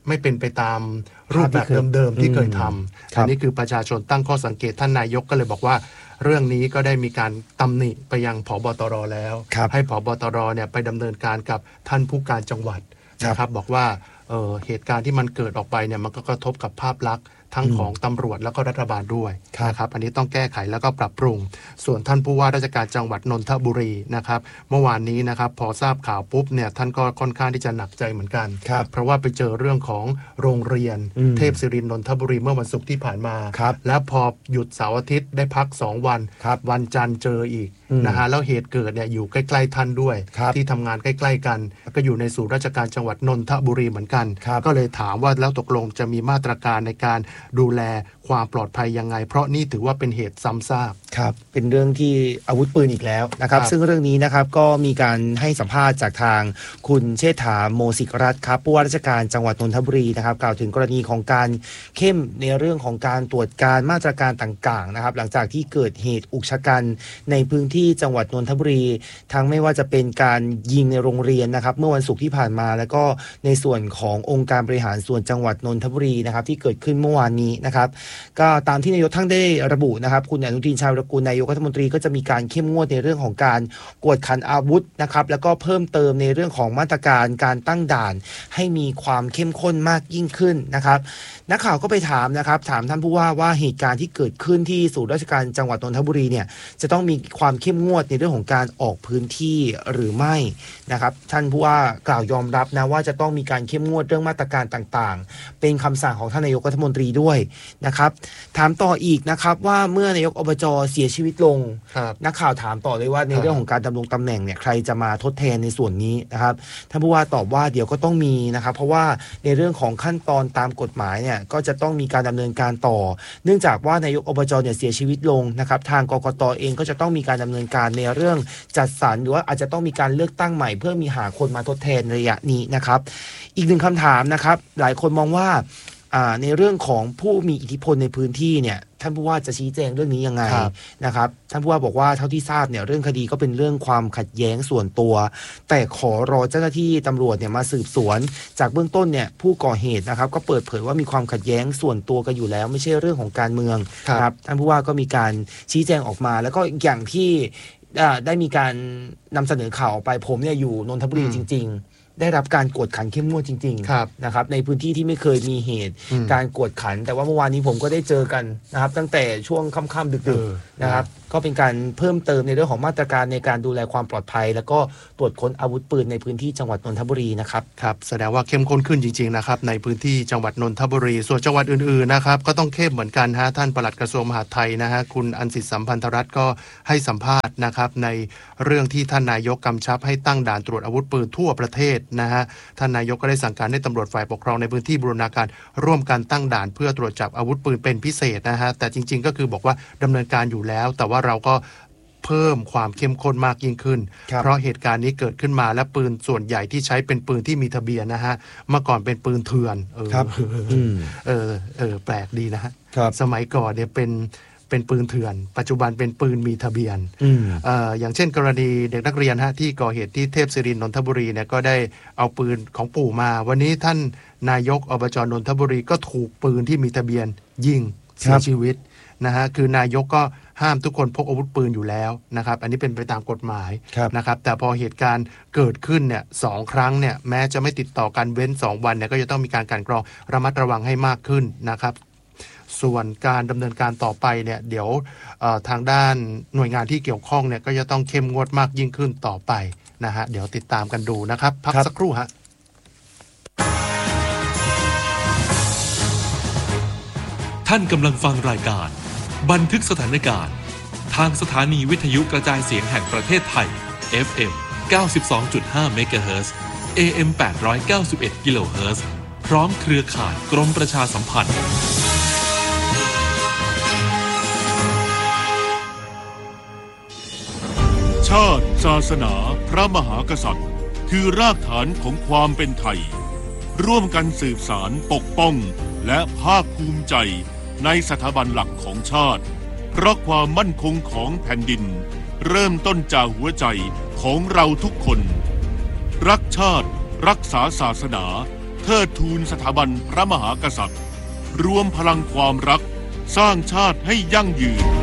ไม่เป็นไปตามรูปแบบเดิมๆที่เคยทำอันนี้คือประชาชนตั้งข้อสังเกตท่านนายกก็เลยบอกว่าเรื่องนี้ก็ได้มีการตำหนิไปยังผบตรแล้วให้ผบตรเนี่ยไปดำเนินการกับท่านผู้การจังหวัดนะครับบอกว่าเหตุการณ์ที่มันเกิดออกไปเนี่ยมันก็กระทบกับภาพลักษณ์ทั้งของตำรวจแล้วก็รัฐบาลด้วยนะครับอันนี้ต้องแก้ไขแล้วก็ปรับปรุงส่วนท่านผู้ว่าราชการจังหวัดนนทบุรีนะครับเมื่อวานนี้นะครับพอทราบข่าวปุ๊บเนี่ยท่านก็ค่อนข้างที่จะหนักใจเหมือนกันเพราะว่าไปเจอเรื่องของโรงเรียนเทพศิรินทร์นนทบุรีเมื่อวันศุกร์ที่ผ่านมาแล้วพอหยุดเสาร์อาทิตย์ได้พัก2วันวันจันทร์เจออีกนะฮะแล้วเหตุเกิดเนี่ยอยู่ใกล้ๆท่านด้วยที่ทำงานใกล้ๆกันก็อยู่ในศูนย์ราชการจังหวัดนนทบุรีเหมือนกันก็เลยถามว่าแล้วตกลงจะมีมาตรการในการดูแลความปลอดภัยยังไงเพราะนี่ถือว่าเป็นเหตุซ้ำซากครับเป็นเรื่องที่อาวุธปืนอีกแล้วนะครับซึ่งเรื่องนี้นะครับก็มีการให้สัมภาษณ์จากทางคุณเชษฐาโมสิกรัตน์ครับผู้ว่าราชการจังหวัดนนทบุรีนะครับกล่าวถึงกรณีของการเข้มในเรื่องของการตรวจการมาตรการต่างๆนะครับหลังจากที่เกิดเหตุอุกชะกันในพื้นที่จังหวัดนนทบุรีทั้งไม่ว่าจะเป็นการยิงในโรงเรียนนะครับเมื่อวันศุกร์ที่ผ่านมาแล้วก็ในส่วนขององค์การบริหารส่วนจังหวัดนนทบุรีนะครับที่เกิดขึ้นเมื่อวานนี้นะครับก็ตามที่นายกท่านได้ระบุนะครับคุณอนุทินชาญวิรากูลนายกรัฐมนตรีก็จะมีการเข้มงวดในเรื่องของการกวดขันอาวุธนะครับแล้วก็เพิ่มเติมในเรื่องของมาตรการการตั้งด่านให้มีความเข้มข้นมากยิ่งขึ้นนะครับนักข่าวก็ไปถามนะครับถามท่านผู้ว่าเหตุการณ์ที่เกิดขึ้นที่ศูนย์ราชการจังหวัดนนทบุรีเนี่ยจะต้องมีความเข้มงวดในเรื่องของการออกพื้นที่หรือไม่นะครับท่านผู้ว่ากล่าวยอมรับนะว่าจะต้องมีการเข้มงวดเรื่องมาตรการต่างๆเป็นคำสั่งของท่านนายกรัฐมนตรีด้วยนะครับถามต่ออีกนะครับว่าเมื่อนายกอบจ.เสียชีวิตลงนักข่าวถามต่อเลยว่าในเรื่องของการดำรงตำแหน่งเนี่ยใครจะมาทดแทนในส่วนนี้นะครับท่านผู้ว่าตอบว่าเดี๋ยวก็ต้องมีนะครับเพราะว่าในเรื่องของขั้นตอนตามกฎหมายเนี่ยก็จะต้องมีการดำเนินการต่อเนื่องจากว่านายกอบจ.เนี่ยเสียชีวิตลงนะครับทางกกต.เองก็จะต้องมีการดำเนินการในเรื่องจัดสรรหรือว่าอาจจะต้องมีการเลือกตั้งใหม่เพื่อมีหาคนมาทดแทนระยะนี้นะครับอีกหนึ่งคำถามนะครับหลายคนมองว่าในเรื่องของผู้มีอิทธิพลในพื้นที่เนี่ยท่านผู้ว่าจะชี้แจงเรื่องนี้ยังไงนะครับท่านผู้ว่าบอกว่าเท่าที่ทราบเนี่ยเรื่องคดีก็เป็นเรื่องความขัดแย้งส่วนตัวแต่ขอรอเจ้าหน้าที่ตำรวจเนี่ยมาสืบสวนจากเบื้องต้นเนี่ยผู้ก่อเหตุนะครับก็เปิดเผยว่ามีความขัดแย้งส่วนตัวกันอยู่แล้วไม่ใช่เรื่องของการเมืองครับท่านผู้ว่าก็มีการชี้แจงออกมาแล้วก็อย่างที่ได้มีการนำเสนอข่าวออกไปผมเนี่ยอยู่นนทบุรีจริงๆได้รับการกวดขันเข้มงวดจริงๆนะครับในพื้นที่ที่ไม่เคยมีเหตุการกวดขันแต่ว่าเมื่อวานนี้ผมก็ได้เจอกันนะครับตั้งแต่ช่วงค่ำๆดึกๆนะครับก็เป็นการเพิ่มเติมในเรื่องของมาตรการในการดูแลความปลอดภัยแล้วก็ตรวจค้นอาวุธปืนในพื้นที่จังหวัดนนทบุรีนะครับครับแสดงว่าเข้มข้นขึ้นจริงๆนะครับในพื้นที่จังหวัดนนทบุรีส่วนจังหวัดอื่นๆนะครับก็ต้องเข้มเหมือนกันฮะท่านปลัดกระทรวงมหาดไทยนะฮะคุณอันสิทธิสัมพันธรัตน์ก็ให้สัมภาษณ์นะครับในเรื่องที่ท่านนายกกำชับให้ตั้งด่านตรวจอาวุธปืนทั่วประเทศนะฮะท่านนายกก็ได้สั่งการให้ตำรวจฝ่ายปกครองในพื้นที่บูรณาการร่วมกันตั้งด่านเพื่อตรวจจับอาวุธปืนเป็นพิเศษนะฮะแต่จริงๆก็คือบอกว่าดำเนินการอยู่แล้วแต่ว่าเราก็เพิ่มความเข้มข้นมากยิ่งขึ้นเพราะเหตุการณ์นี้เกิดขึ้นมาและปืนส่วนใหญ่ที่ใช้เป็นปืนที่มีทะเบียนนะฮะเมื่อก่อนเป็นปืนเถื่อนแปลกดีนะฮะสมัยก่อนเนี่ยเป็นปืนเถื่อนปัจจุบันเป็นปืนมีทะเบียนอย่างเช่นกรณีเด็กนักเรียนฮะที่ก่อเหตุที่เทพศิรินทร์นนทบุรีเนี่ยก็ได้เอาปืนของปู่มาวันนี้ท่านนายกอบจ.นนทบุรีก็ถูกปืนที่มีทะเบียนยิงเสียชีวิตนะฮะคือนายกก็ห้ามทุกคนพกอาวุธปืนอยู่แล้วนะครับอันนี้เป็นไปตามกฎหมายนะครับแต่พอเหตุการณ์เกิดขึ้นเนี่ย2 ครั้งเนี่ยแม้จะไม่ติดต่อกันเว้น2 วันเนี่ยก็จะต้องมีการกลั่นกรองระมัดระวังให้มากขึ้นนะครับส่วนการดำเนินการต่อไปเนี่ยเดี๋ยวทางด้านหน่วยงานที่เกี่ยวข้องเนี่ยก็จะต้องเข้มงวดมากยิ่งขึ้นต่อไปนะฮะเดี๋ยวติดตามกันดูนะครับพักสักครู่ฮะท่านกำลังฟังรายการบันทึกสถานการณ์ทางสถานีวิทยุกระจายเสียงแห่งประเทศไทย FM 92.5 เมกะเฮิรตซ์ AM 891 กิโลเฮิรตซ์พร้อมเครือข่ายกรมประชาสัมพันธ์ชาติศาสนาพระมหากษัตริย์คือรากฐานของความเป็นไทยร่วมกันสืบสานปกป้องและภาคภูมิใจในสถาบันหลักของชาติเพราะความมั่นคงของแผ่นดินเริ่มต้นจากหัวใจของเราทุกคนรักชาติรักษาศาสนาเทิดทูนสถาบันพระมหากษัตริย์รวมพลังความรักสร้างชาติให้ยั่งยืน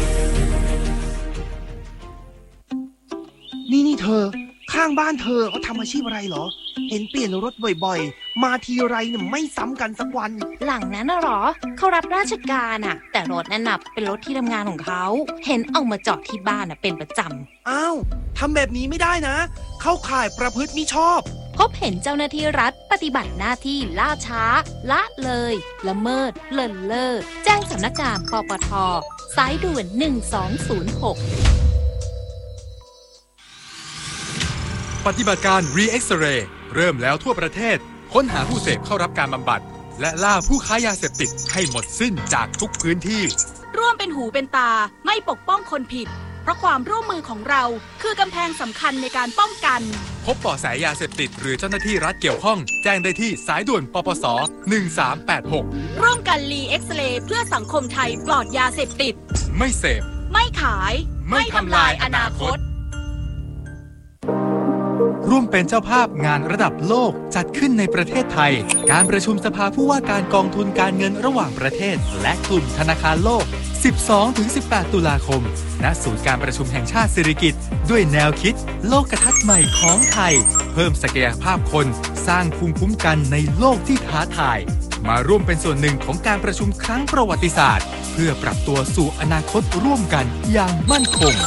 นี่เธอข้างบ้านเธอเขาทำอาชีพอะไรเหรอเห็นเปลี่ยนรถบ่อยๆมาทีไรเนี่ยไม่ซ้ำกันสักวันหลังนั้นน่ะหรอเขารับราชการอ่ะแต่รถนั่นน่ะเป็นรถที่ทำงานของเขาเห็นเอามาจอดที่บ้านน่ะเป็นประจำอ้าวทำแบบนี้ไม่ได้นะเข้าข่ายประพฤติมิชอบพบเห็นเจ้าหน้าที่รัฐปฏิบัติหน้าที่ล่าช้าละเลยละเมิดเลินเล่อแจ้งสำนักงานปปท.สายด่วน1206 ปฏิบัติการ Re-X-Ray เริ่มแล้วทั่วประเทศค้นหาผู้เสพเข้ารับการบำบัดและล่าผู้ค้ายาเสพติดให้หมดสิ้นจากทุกพื้นที่ร่วมเป็นหูเป็นตาไม่ปกป้องคนผิดเพราะความร่วมมือของเราคือกำแพงสำคัญในการป้องกันพบเบาะแสยาเสพติดหรือเจ้าหน้าที่รัฐเกี่ยวข้องแจ้งได้ที่สายด่วนปปส1386 ร่วมกัน Re-X-Ray เพื่อสังคมไทยปลอดยาเสพติดไม่เสพไม่ขายไม่ทำลายอนาคตร่วมเป็นเจ้าภาพงานระดับโลกจัดขึ้นในประเทศไทยการประชุมสภาผู้ว่าการกองทุนการเงินระหว่างประเทศและกลุ่มธนาคารโลก 12-18 ตุลาคมณศูนย์การประชุมแห่งชาติสิริกิติ์ด้วยแนวคิดโลกทัศน์ใหม่ของไทยเพิ่มศักยภาพคนสร้างภูมิคุ้มกันในโลกที่ท้าทายมาร่วมเป็นส่วนหนึ่งของการประชุมครั้งประวัติศาสตร์เพื่อปรับตัวสู่อนาคตร่วมกันอย่างมั่นคง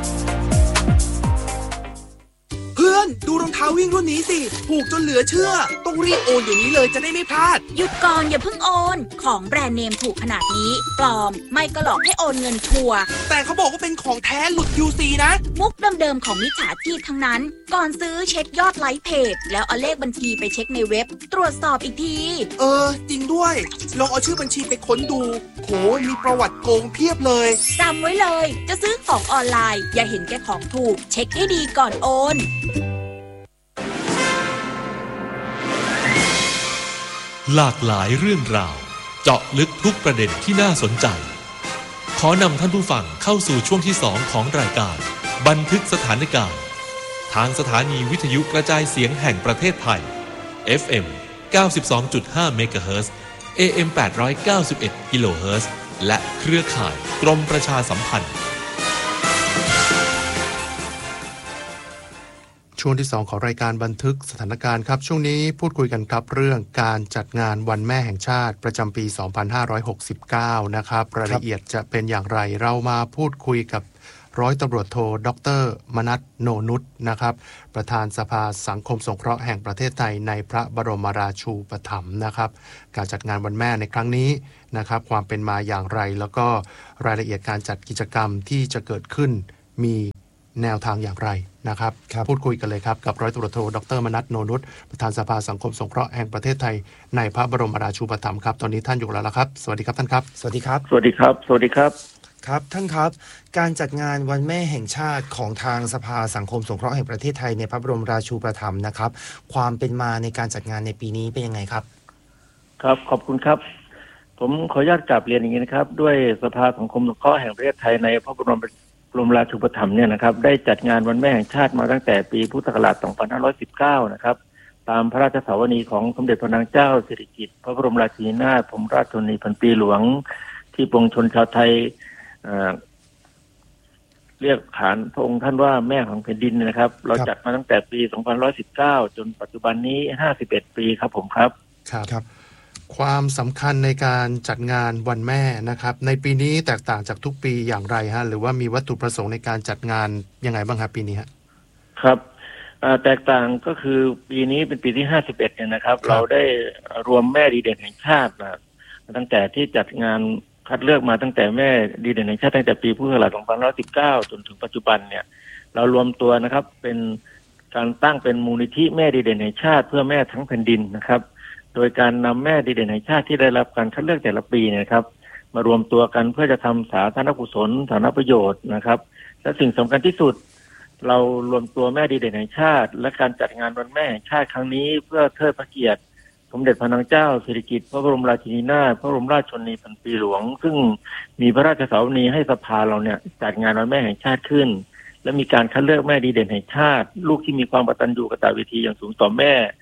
ดูรองเท้าวิ่งรุ่นนี้สิถูกจนเหลือเชื่อต้องรีบโอนอย่างนี้เลยจะได้ไม่พลาดหยุดก่อนอย่าเพิ่งโอนของแบรนด์เนมถูกขนาดนี้ปลอมไม่ก็หลอกให้โอนเงินชัวร์แต่เขาบอกว่าเป็นของแท้หลุด QC นะมุกเดิมๆของมิจฉาชีพทั้งนั้นก่อนซื้อเช็คยอดไลค์เพจแล้วเอาเลขบัญชีไปเช็คในเว็บตรวจสอบอีกทีจริงด้วยลองเอาชื่อบัญชีไปค้นดูโหมีประวัติโกงเพียบเลยจำไว้เลยจะซื้อของออนไลน์อย่าเห็นแก่ของถูกเช็คให้ดีก่อนโอนหลากหลายเรื่องราวเจาะลึกทุกประเด็นที่น่าสนใจขอนำท่านผู้ฟังเข้าสู่ช่วงที่2ของรายการบันทึกสถานการณ์ทางสถานีวิทยุกระจายเสียงแห่งประเทศไทย FM 92.5 เมกะเฮิรตซ์ AM 891 กิโลเฮิรตซ์และเครือข่ายกรมประชาสัมพันธ์ช่วงที่2ของรายการบันทึกสถานการณ์ครับช่วงนี้พูดคุยกันครับเรื่องการจัดงานวันแม่แห่งชาติประจำปี 2569 นะครับรายละเอียดจะเป็นอย่างไรเรามาพูดคุยกับร้อยตำรวจโทดร.มนัส โนนุชนะครับประธานสภาสังคมสงเคราะห์แห่งประเทศไทยในพระบรมราชูปถัมภ์นะครับการจัดงานวันแม่ในครั้งนี้นะครับความเป็นมาอย่างไรแล้วก็รายละเอียดการจัดกิจกรรมที่จะเกิดขึ้นมีแนวทางอย่างไรนะครับพูดคุยกันเลยครับกับร้อยตำรวจโทดร.มนัส โนนุชประธานสภาสังคมสงเคราะห์แห่งประเทศไทยในพระบรมราชูปถัมภ์ครับตอนนี้ท่านอยู่แล้วครับสวัสดีครับท่านครับสวัสดีครับสวัสดีครับสวัสดีครับครับท่านครับการจัดงานวันแม่แห่งชาติของทางสภาสังคมสงเคราะห์แห่งประเทศไทยในพระบรมราชูปถัมภ์นะครับความเป็นมาในการจัดงานในปีนี้เป็นยังไงครับครับขอบคุณครับผมขออนุญาตกราบเรียนอย่างนี้นะครับด้วยสภาสังคมสงเคราะห์แห่งประเทศไทยในพระบรมราชูปถัมภ์เนี่ยนะครับได้จัดงานวันแม่แห่งชาติมาตั้งแต่ปีพุทธศักราช 2519 นะครับตามพระราชสาวนีของสมเด็จพระนางเจ้าสิริกิติ์พระบรมราชินีนาถบรมราชชนนีพันปีหลวงที่ปวงชนชาวไทยเรียกขานพระองค์ท่านว่าแม่ของแผ่นดินนะครับเราจัดมาตั้งแต่ปี 2519 จนปัจจุบันนี้ 51 ปีครับผมครับครับความสำคัญในการจัดงานวันแม่นะครับในปีนี้แตกต่างจากทุกปีอย่างไรฮะหรือว่ามีวัตถุประสงค์ในการจัดงานยังไงบ้างครับปีนี้ครับแตกต่างก็คือปีนี้เป็นปีที่ 51เนี่ยนะครับเราได้รวมแม่ดีเด่นแห่งชาติมาตั้งแต่ที่จัดงานคัดเลือกมาตั้งแต่แม่ดีเด่นแห่งชาติตั้งแต่ปีพุทธศักราช 2519 จนถึงปัจจุบันเนี่ยเรารวมตัวนะครับเป็นการตั้งเป็นมูลนิธิแม่ดีเด่นแห่งชาติเพื่อแม่ทั้งแผ่นดินนะครับโดยการนำแม่ดีเด่นแห่งชาติที่ได้รับการคัดเลือกแต่ละปีนะครับมารวมตัวกันเพื่อจะทำสาธารณกุศลสาธารณประโยชน์นะครับและสิ่งสำคัญที่สุดเรารวมตัวแม่ดีเด่นแห่งชาติและการจัดงานวันแม่แห่งชาติครั้งนี้เพื่อเทิดพระเกียรติสมเด็จพระนางเจ้าสิริกิติ์พระบรมราชินีนาถพระบรมราชชนนีพันปีหลวงซึ่งมีพระราชสาวนีให้สภาเราเนี่ยจัดงานวันแม่แห่งชาติขึ้นและมีการคัดเลือกแม่ดีเด่นแห่งชาติลูกที่มีความกตัญญูกตเวทีอย่างสูงต่อแม่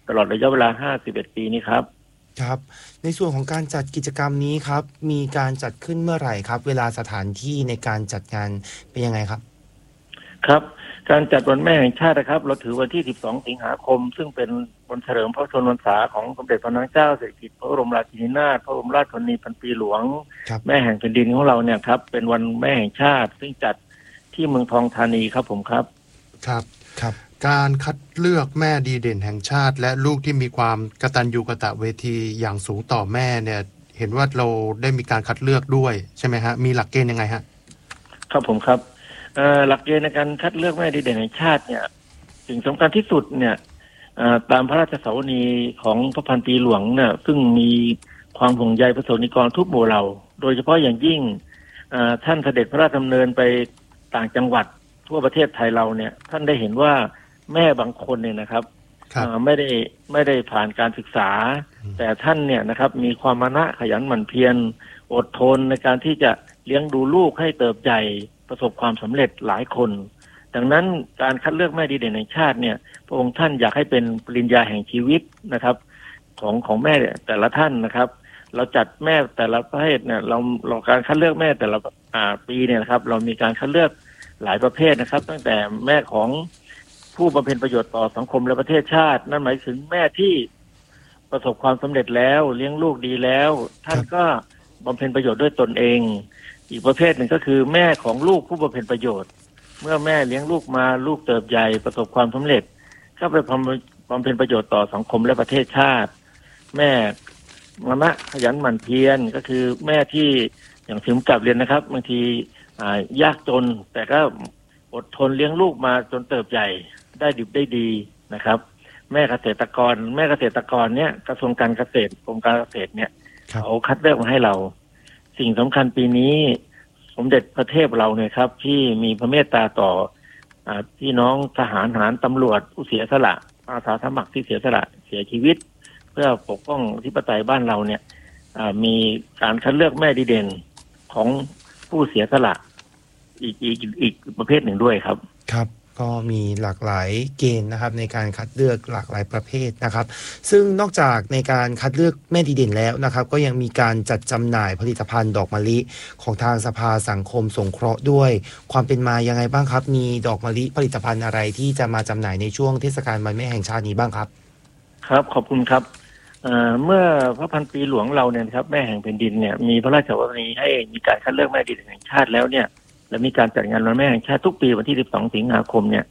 ตลอดระยะเวลา51 ปีนี้ครับครับในส่วนของการจัดกิจกรรมนี้ครับมีการจัดขึ้นเมื่อไหร่ครับเวลาสถานที่ในการจัดงานเป็นยังไงครับครับการจัดวันแม่แห่งชาตินะครับเราถือวันที่12 สิงหาคมซึ่งเป็นวันเฉลิมพระชนมพรรษาของสมเด็จพระนางเจ้าสิริกิติ์พระบรมราชินีนาถพระบรมราชชนนีพันปีหลวงแม่แห่งแผ่นดินของเราเนี่ยครับเป็นวันแม่แห่งชาติซึ่งจัดที่เมืองทองธานีครับผมครับครับการคัดเลือกแม่ดีเด่นแห่งชาติและลูกที่มีความกตัญญูกตเวทีอย่างสูงต่อแม่เนี่ยเห็นว่าเราได้มีการคัดเลือกด้วยใช่ไหมฮะมีหลักเกณฑ์ยังไงฮะครับผมครับหลักเกณฑ์ในการคัดเลือกแม่ดีเด่นแห่งชาติเนี่ยสิ่งสำคัญที่สุดเนี่ยตามพระราชสาวนีของพระพันปีหลวงเนี่ยซึ่งมีความห่วงใยประสบนิกรทุกหมู่เหล่าโดยเฉพาะอย่างยิ่งท่านเสด็จพระราชดำเนินไปต่างจังหวัดทั่วประเทศไทยเราเนี่ยท่านได้เห็นว่าแม่บางคนเนี่ยนะครับไม่ได้ผ่านการศึกษาแต่ท่านเนี่ยนะครับมีความมานะขยันหมั่นเพียรอดทนในการที่จะเลี้ยงดูลูกให้เติบใหญ่ประสบความสำเร็จหลายคนดังนั้นการคัดเลือกแม่ดีเด่นแห่งชาติเนี่ยพระองค์ท่านอยากให้เป็นปริญญาแห่งชีวิตนะครับของแม่แต่ละท่านนะครับเราจัดแม่แต่ละประเภทเนี่ยเราการคัดเลือกแม่แต่ละปีเนี่ยนะครับเรามีการคัดเลือกหลายประเภทนะครับตั้งแต่แม่ของผู้บำเพ็ญประโยชน์ต่อสังคมและประเทศชาตินั่นหมายถึงแม่ที่ประสบความสำเร็จแล้วเลี้ยงลูกดีแล้วท่านก็บำเพ็ญประโยชน์ด้วยตนเองอีกประเภทหนึ่งก็คือแม่ของลูกผู้บำเพ็ญประโยชน์เมื่อแม่เลี้ยงลูกมาลูกเติบใหญ่ประสบความสำเร็จก็ไปบำเพ็ญประโยชน์ต่อสังคมและประเทศชาติแม่มานะขยันหมั่นเพียรก็คือแม่ที่อย่างที่ผมกลับเรียนนะครับบางทียากจนแต่ก็อดทนเลี้ยงลูกมาจนเติบใหญ่ได้ดิบได้ดีนะครับแม่เกษตรกรเนี่ยกระทรวงการเกษตรกรมการเกษตรเนี่ยเขาคัดเลือกมาให้เราสิ่งสำคัญปีนี้สมเด็จพระเทพเราเนี่ยครับที่มีพระเมตตาต่อพี่น้องทหารตำรวจผู้เสียสละอาสาสมัครที่เสียสละเสียชีวิตเพื่อปกป้องอธิปไตยบ้านเราเนี่ยมีการคัดเลือกแม่ดีเด่นของผู้เสียสละอีกประเภทหนึ่งด้วยครับครับก็มีหลากหลายเกณฑ์นะครับในการคัดเลือกหลากหลายประเภทนะครับซึ่งนอกจากในการคัดเลือกแม่ดีเด่นแล้วนะครับก็ยังมีการจัดจำหน่ายผลิตภัณฑ์ดอกมะลิของทางสภาสังคมสงเคราะห์ด้วยความเป็นมายังไงบ้างครับมีดอกมะลิผลิตภัณฑ์อะไรที่จะมาจำหน่ายในช่วงเทศกาลวันแม่แห่งชาตินี้บ้างครับครับขอบคุณครับเมื่อพระพันปีหลวงเราเนี่ยครับแม่แห่งแผ่นดินเนี่ยมีพระราชวารีให้มีการคัดเลือกแม่ดีเด่นแห่งชาติแล้วเนี่ยและมีการจัดงานวันแม่แห่งชาติทุกปีวันที่12 สิงหาคมเนี่ย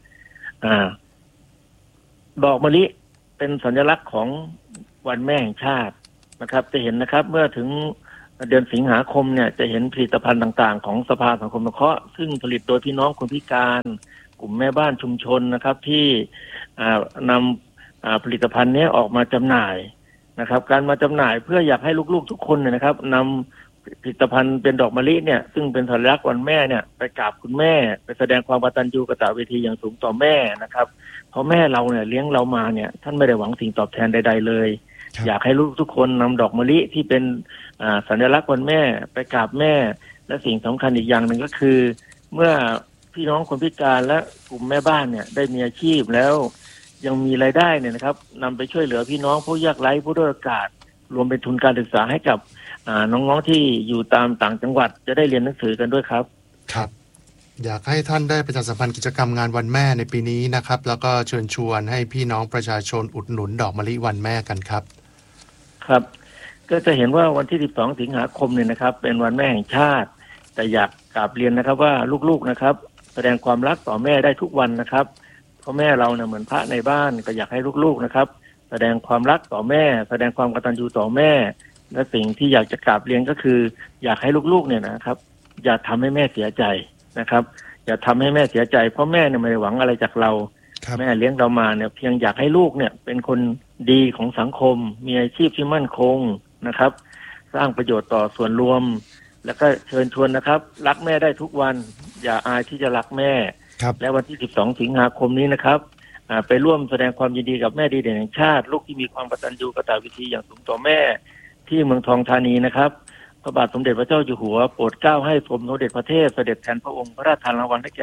ดอกมะลิเป็นสัญลักษณ์ของวันแม่แห่งชาตินะครับจะเห็นนะครับเมื่อถึงเดือนสิงหาคมเนี่ยจะเห็นผลิตภัณฑ์ต่างๆของสภาสังคมสงเคราะห์ซึ่งผลิตโดยพี่น้องคนพิการกลุ่มแม่บ้านชุมชนนะครับที่นำผลิตภัณฑ์นี้ออกมาจำหน่ายนะครับการมาจำหน่ายเพื่ออยากให้ลูกๆทุกคนเนี่ยนะครับนำผลิตภัณฑ์เป็นดอกมะลิเนี่ยซึ่งเป็นสัญลักษณ์วันแม่เนี่ยไปกราบคุณแม่ไปแสดงความกตัญญูกตเวทีอย่างสูงต่อแม่นะครับเพราะแม่เราเนี่ยเลี้ยงเรามาเนี่ยท่านไม่ได้หวังสิ่งตอบแทนใดๆเลยอยากให้ลูกทุกคนนำดอกมะลิที่เป็นสัญลักษณ์วันแม่ไปกราบแม่และสิ่งสำคัญอีกอย่างหนึ่งก็คือเมื่อพี่น้องคนพิการและกลุ่มแม่บ้านเนี่ยได้มีอาชีพแล้วยังมีรายได้เนี่ยนะครับนำไปช่วยเหลือพี่น้องผู้ยากไร้ผู้ด้อยโอกาสรวมเป็นทุนการศึกษาให้กับน้องๆที่อยู่ตามต่างจังหวัดจะได้เรียนหนังสือกันด้วยครับครับอยากให้ท่านได้ประชาสัมพันธ์กิจกรรมงานวันแม่ในปีนี้นะครับแล้วก็เชิญชวนให้พี่น้องประชาชนอุดหนุนดอกมะลิวันแม่กันครับครับก็จะเห็นว่าวันที่12 สิงหาคมเนี่ยนะครับเป็นวันแม่แห่งชาติแต่อยากกราบเรียนนะครับว่าลูกๆนะครับแสดงความรักต่อแม่ได้ทุกวันนะครับเพราะแม่เราเนี่ยเหมือนพระในบ้านก็อยากให้ลูกๆนะครับแสดงความรักต่อแม่แสดงความกตัญญูต่อแม่และสิ่งที่อยากจะกราบเรียนก็คืออยากให้ลูกๆเนี่ยนะครับอย่าทำให้แม่เสียใจนะครับอย่าทำให้แม่เสียใจเพราะแม่เนี่ยไม่ได้หวังอะไรจากเราแม่เลี้ยงเรามาเนี่ยเพียงอยากให้ลูกเนี่ยเป็นคนดีของสังคมมีอาชีพที่มั่นคงนะครับสร้างประโยชน์ต่อส่วนรวมแล้วก็เชิญชวนนะครับรักแม่ได้ทุกวันอย่าอายที่จะรักแม่และวันที่12 สิงหาคมนี้นะครับไปร่วมแสดงความยินดีกับแม่ดีเด่นแห่งชาติลูกที่มีความกตัญญูกตเวทีอย่างสูงต่อแม่ที่เมืองทองธานีนะครับพระบาทสมเด็จพระเจ้าอยู่หัวโปรดเกล้าให้สมเด็จพระเทพเสด็จแทนพระองค์พระราชทานรางวัลให้แก่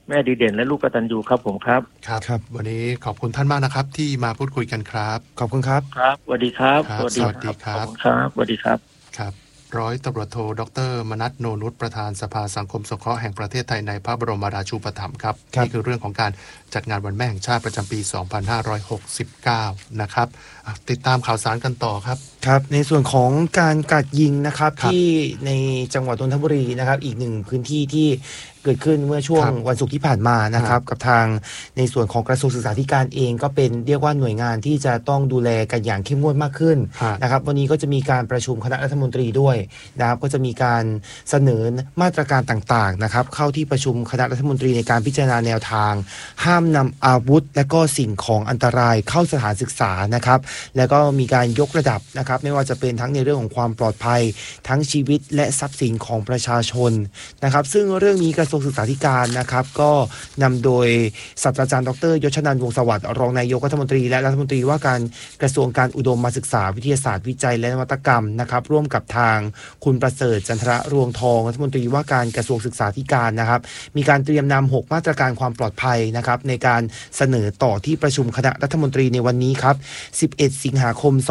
แม่ดีเด่นและลูกกตัญญูครับผมครับครับวันนี้ขอบคุณท่านมากนะครับที่มาพูดคุยกันครับขอบคุณครับครับสวัสดีครับสวัสดีครับขอบคุณครับสวัสดีครับครับร้อยตำรวจโทดร.มนัส โนนุชประธานสภาสังคมสงเคราะห์แห่งประเทศไทยในพระบรมราชูปถัมภ์ครับนี่คือเรื่องของการจัดงานวันแม่แห่งชาติประจำปี 2569 นะครับติดตามข่าวสารกันต่อครับครับในส่วนของการกราดยิงนะครับที่ในจังหวัดนนทบุรีนะครับอีกหนึ่งพื้นที่ที่เกิดขึ้นเมื่อช่วงวันศุกร์ที่ผ่านมานะครับกับทางในส่วนของกระทรวงศึกษาธิการเองก็เป็นเรียกว่าหน่วยงานที่จะต้องดูแลกันอย่างเข้มงวดมากขึ้นนะครับวันนี้ก็จะมีการประชุมคณะรัฐมนตรีด้วยนะครับก็จะมีการเสนอมาตรการต่างๆนะครับเข้าที่ประชุมคณะรัฐมนตรีในการพิจารณาแนวทางห้ามนำอาวุธและก็สิ่งของอันตรายเข้าสถานศึกษานะครับแล้วก็มีการยกระดับนะครับไม่ว่าจะเป็นทั้งในเรื่องของความปลอดภัยทั้งชีวิตและทรัพย์สินของประชาชนนะครับซึ่งเรื่องนี้กระทรวงศึกษาธิการนะครับก็นำโดยศาสตราจารย์ดร.ยศนันท์วงศ์สวัสดิ์รองนายกรัฐมนตรีและรัฐมนตรีว่าการกระทรวงการอุดมศึกษาวิทยาศาสตร์วิจัยและนวัตกรรมนะครับร่วมกับทางคุณประเสริฐจันทระรวงทองรัฐมนตรีว่าการกระทรวงศึกษาธิการนะครับมีการเตรียมนำ6มาตรการความปลอดภัยนะครับในการเสนอต่อที่ประชุมคณะรัฐมนตรีในวันนี้ครับ11 สิงหาคม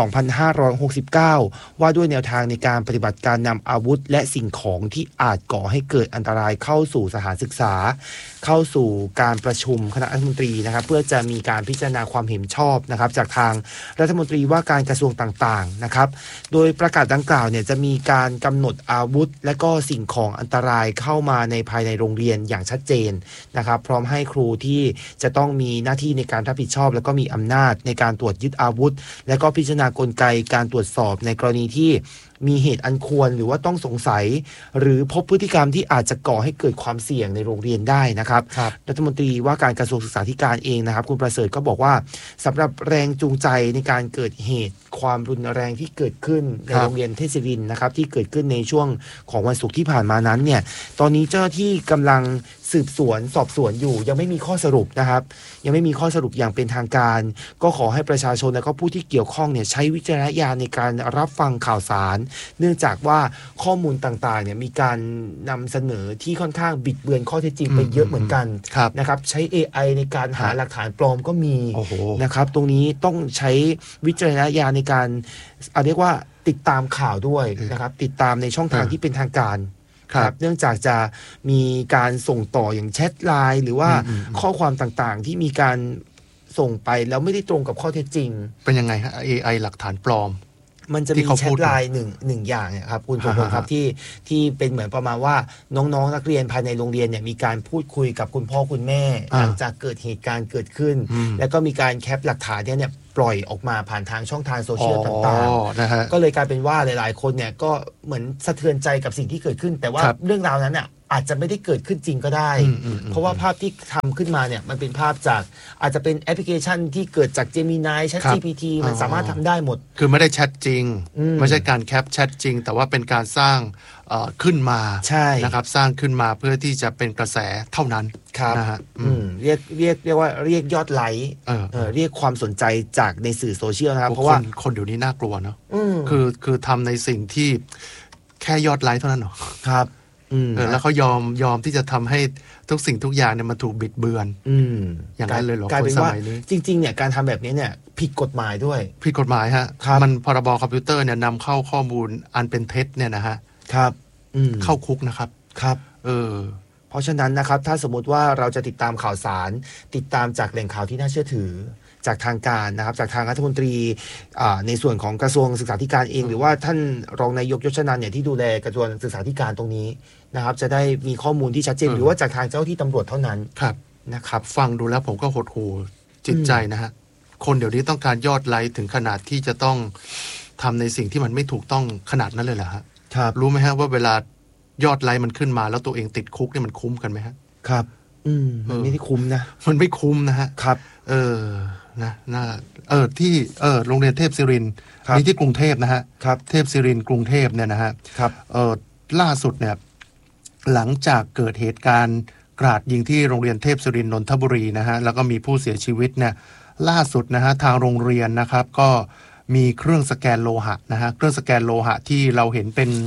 2569 ว่าด้วยแนวทางในการปฏิบัติการนำอาวุธและสิ่งของที่อาจก่อให้เกิดอันตรายเข้าสู่สถานศึกษาเข้าสู่การประชุมคณะรัฐมนตรีนะครับเพื่อจะมีการพิจารณาความเห็นชอบนะครับจากทางรัฐมนตรีว่าการกระทรวงต่างๆนะครับโดยประกาศดังกล่าวเนี่ยจะมีการกำหนดอาวุธและก็สิ่งของอันตรายเข้ามาในภายในโรงเรียนอย่างชัดเจนนะครับพร้อมให้ครูที่จะต้องมีหน้าที่ในการรับผิดชอบแล้วก็มีอำนาจในการตรวจยึดอาวุธและก็พิจารณากลไกการตรวจสอบในกรณีที่มีเหตุอันควรหรือว่าต้องสงสัยหรือพบพฤติกรรมที่อาจจะก่อให้เกิดความเสี่ยงในโรงเรียนได้นะครับรัฐมนตรีว่าการกระทรวงศึกษาธิการเองนะครับคุณประเสริฐก็บอกว่าสำหรับแรงจูงใจในการเกิดเหตุความรุนแรงที่เกิดขึ้นในโรงเรียนเทศรินทร์นะครับที่เกิดขึ้นในช่วงของวันศุกร์ที่ผ่านมานั้นเนี่ยตอนนี้เจ้าหน้าที่กำลังสืบสวนสอบสวนอยู่ยังไม่มีข้อสรุปนะครับยังไม่มีข้อสรุปอย่างเป็นทางการก็ขอให้ประชาชนและก็ผู้ที่เกี่ยวข้องเนี่ยใช้วิจารณญาณในการรับฟังข่าวสารเนื่องจากว่าข้อมูลต่างๆเนี่ยมีการนำเสนอที่ค่อนข้างบิดเบือนข้อเท็จจริงไปเยอะเหมือนกันนะครับใช้ AI ในการหาหลักฐานปลอมก็มีนะครับตรงนี้ต้องใช้วิจารณญาณในการเรียกว่าติดตามข่าวด้วยนะครับติดตามในช่องทางที่เป็นทางการครับเนื่องจากจะมีการส่งต่ออย่างแชทไลน์หรือว่าข้อความต่างๆที่มีการส่งไปแล้วไม่ได้ตรงกับข้อเท็จจริงเป็นยังไงฮะ AI หลักฐานปลอมมันจะมีแชทไลน์หนึ่งอย่างเนี่ยครับคุณสมพงษ์ครับที่เป็นเหมือนประมาณว่าน้องๆนักเรียนภายในโรงเรียนเนี่ยมีการพูดคุยกับคุณพ่อคุณแม่หลังจากเกิดเหตุการณ์เกิดขึ้นแล้วก็มีการแคปหลักฐานเนี่ยปล่อยออกมาผ่านทางช่องทางโซเชียลต่างๆก็เลยกลายเป็นว่าหลายๆคนเนี่ยก็เหมือนสะเทือนใจกับสิ่งที่เกิดขึ้นแต่ว่าเรื่องราวนั้นเนี่ยอาจจะไม่ได้เกิดขึ้นจริงก็ได้เพราะว่าภาพที่ทำขึ้นมาเนี่ยมันเป็นภาพจากอาจจะเป็นแอปพลิเคชันที่เกิดจาก Gemini ChatGPT มันสามารถทำได้หมดคือไม่ได้แชทจริงไม่ใช่การแคปแชทจริงแต่ว่าเป็นการสร้างขึ้นมานะครับสร้างขึ้นมาเพื่อที่จะเป็นกระแสเท่านั้นนะฮะเรียกว่าเรียกยอดไลค์เรียกความสนใจจากในสื่อโซเชียลนะครับเพราะว่าคนเดี๋ยวนี้น่ากลัวเนาะคือทำในสิ่งที่แค่ยอดไลค์เท่านั้นหรอครับแล้วเขายอมที่จะทำให้ทุกสิ่งทุกอย่างเนี่ยมันถูกบิดเบือนอย่างนั้นเลยหรอกลายเป็นว่าจริงๆเนี่ยการทำแบบนี้เนี่ยผิดกฎหมายด้วยผิดกฎหมายฮะมันพรบคอมพิวเตอร์เนี่ยนำเข้าข้อมูลอันเป็นเท็จเนี่ยนะฮะครับเข้าคุกนะครับครับเพราะฉะนั้นนะครับถ้าสมมติว่าเราจะติดตามข่าวสารติดตามจากแหล่งข่าวที่น่าเชื่อถือจากทางการนะครับจากทางรัฐมนตรีในส่วนของกระทรวงศึกษาธิการเองหรือว่าท่านรองนายกยศนันท์เนี่ยที่ดูแลกระทรวงศึกษาธิการตรงนี้นะครับจะได้มีข้อมูลที่ชัดเจนหรือว่าจากทางเจ้าที่ตำรวจเท่านั้นนะครับฟังดูแล้วผมก็หดหู่จิตใจนะฮะคนเดี๋ยวนี้ต้องการยอดไลค์ถึงขนาดที่จะต้องทำในสิ่งที่มันไม่ถูกต้องขนาดนั้นเลยเหรอฮะรู้ไหมฮะว่าเวลายอดไลค์มันขึ้นมาแล้วตัวเองติดคุกเนี่ยมันคุ้มกันไหมฮะครับมันไม่ได้คุ้มนะมันไม่คุ้มนะฮะครับนะที่โรงเรียนเทพศิรินทร์นี่ที่กรุงเทพนะฮะครับเทพศิรินทร์กรุงเทพเนี่ยนะฮะครับล่าสุดเนี่ยหลังจากเกิดเหตุการณ์กราดยิงที่โรงเรียนเทพศิรินทร์นนทบุรีนะฮะแล้วก็มีผู้เสียชีวิตเนี่ยล่าสุดนะฮะทางโรงเรียนนะครับก็มีเครื่องสแกนโลหะนะฮะเครื่องสแกนโลหะที่เราเห็น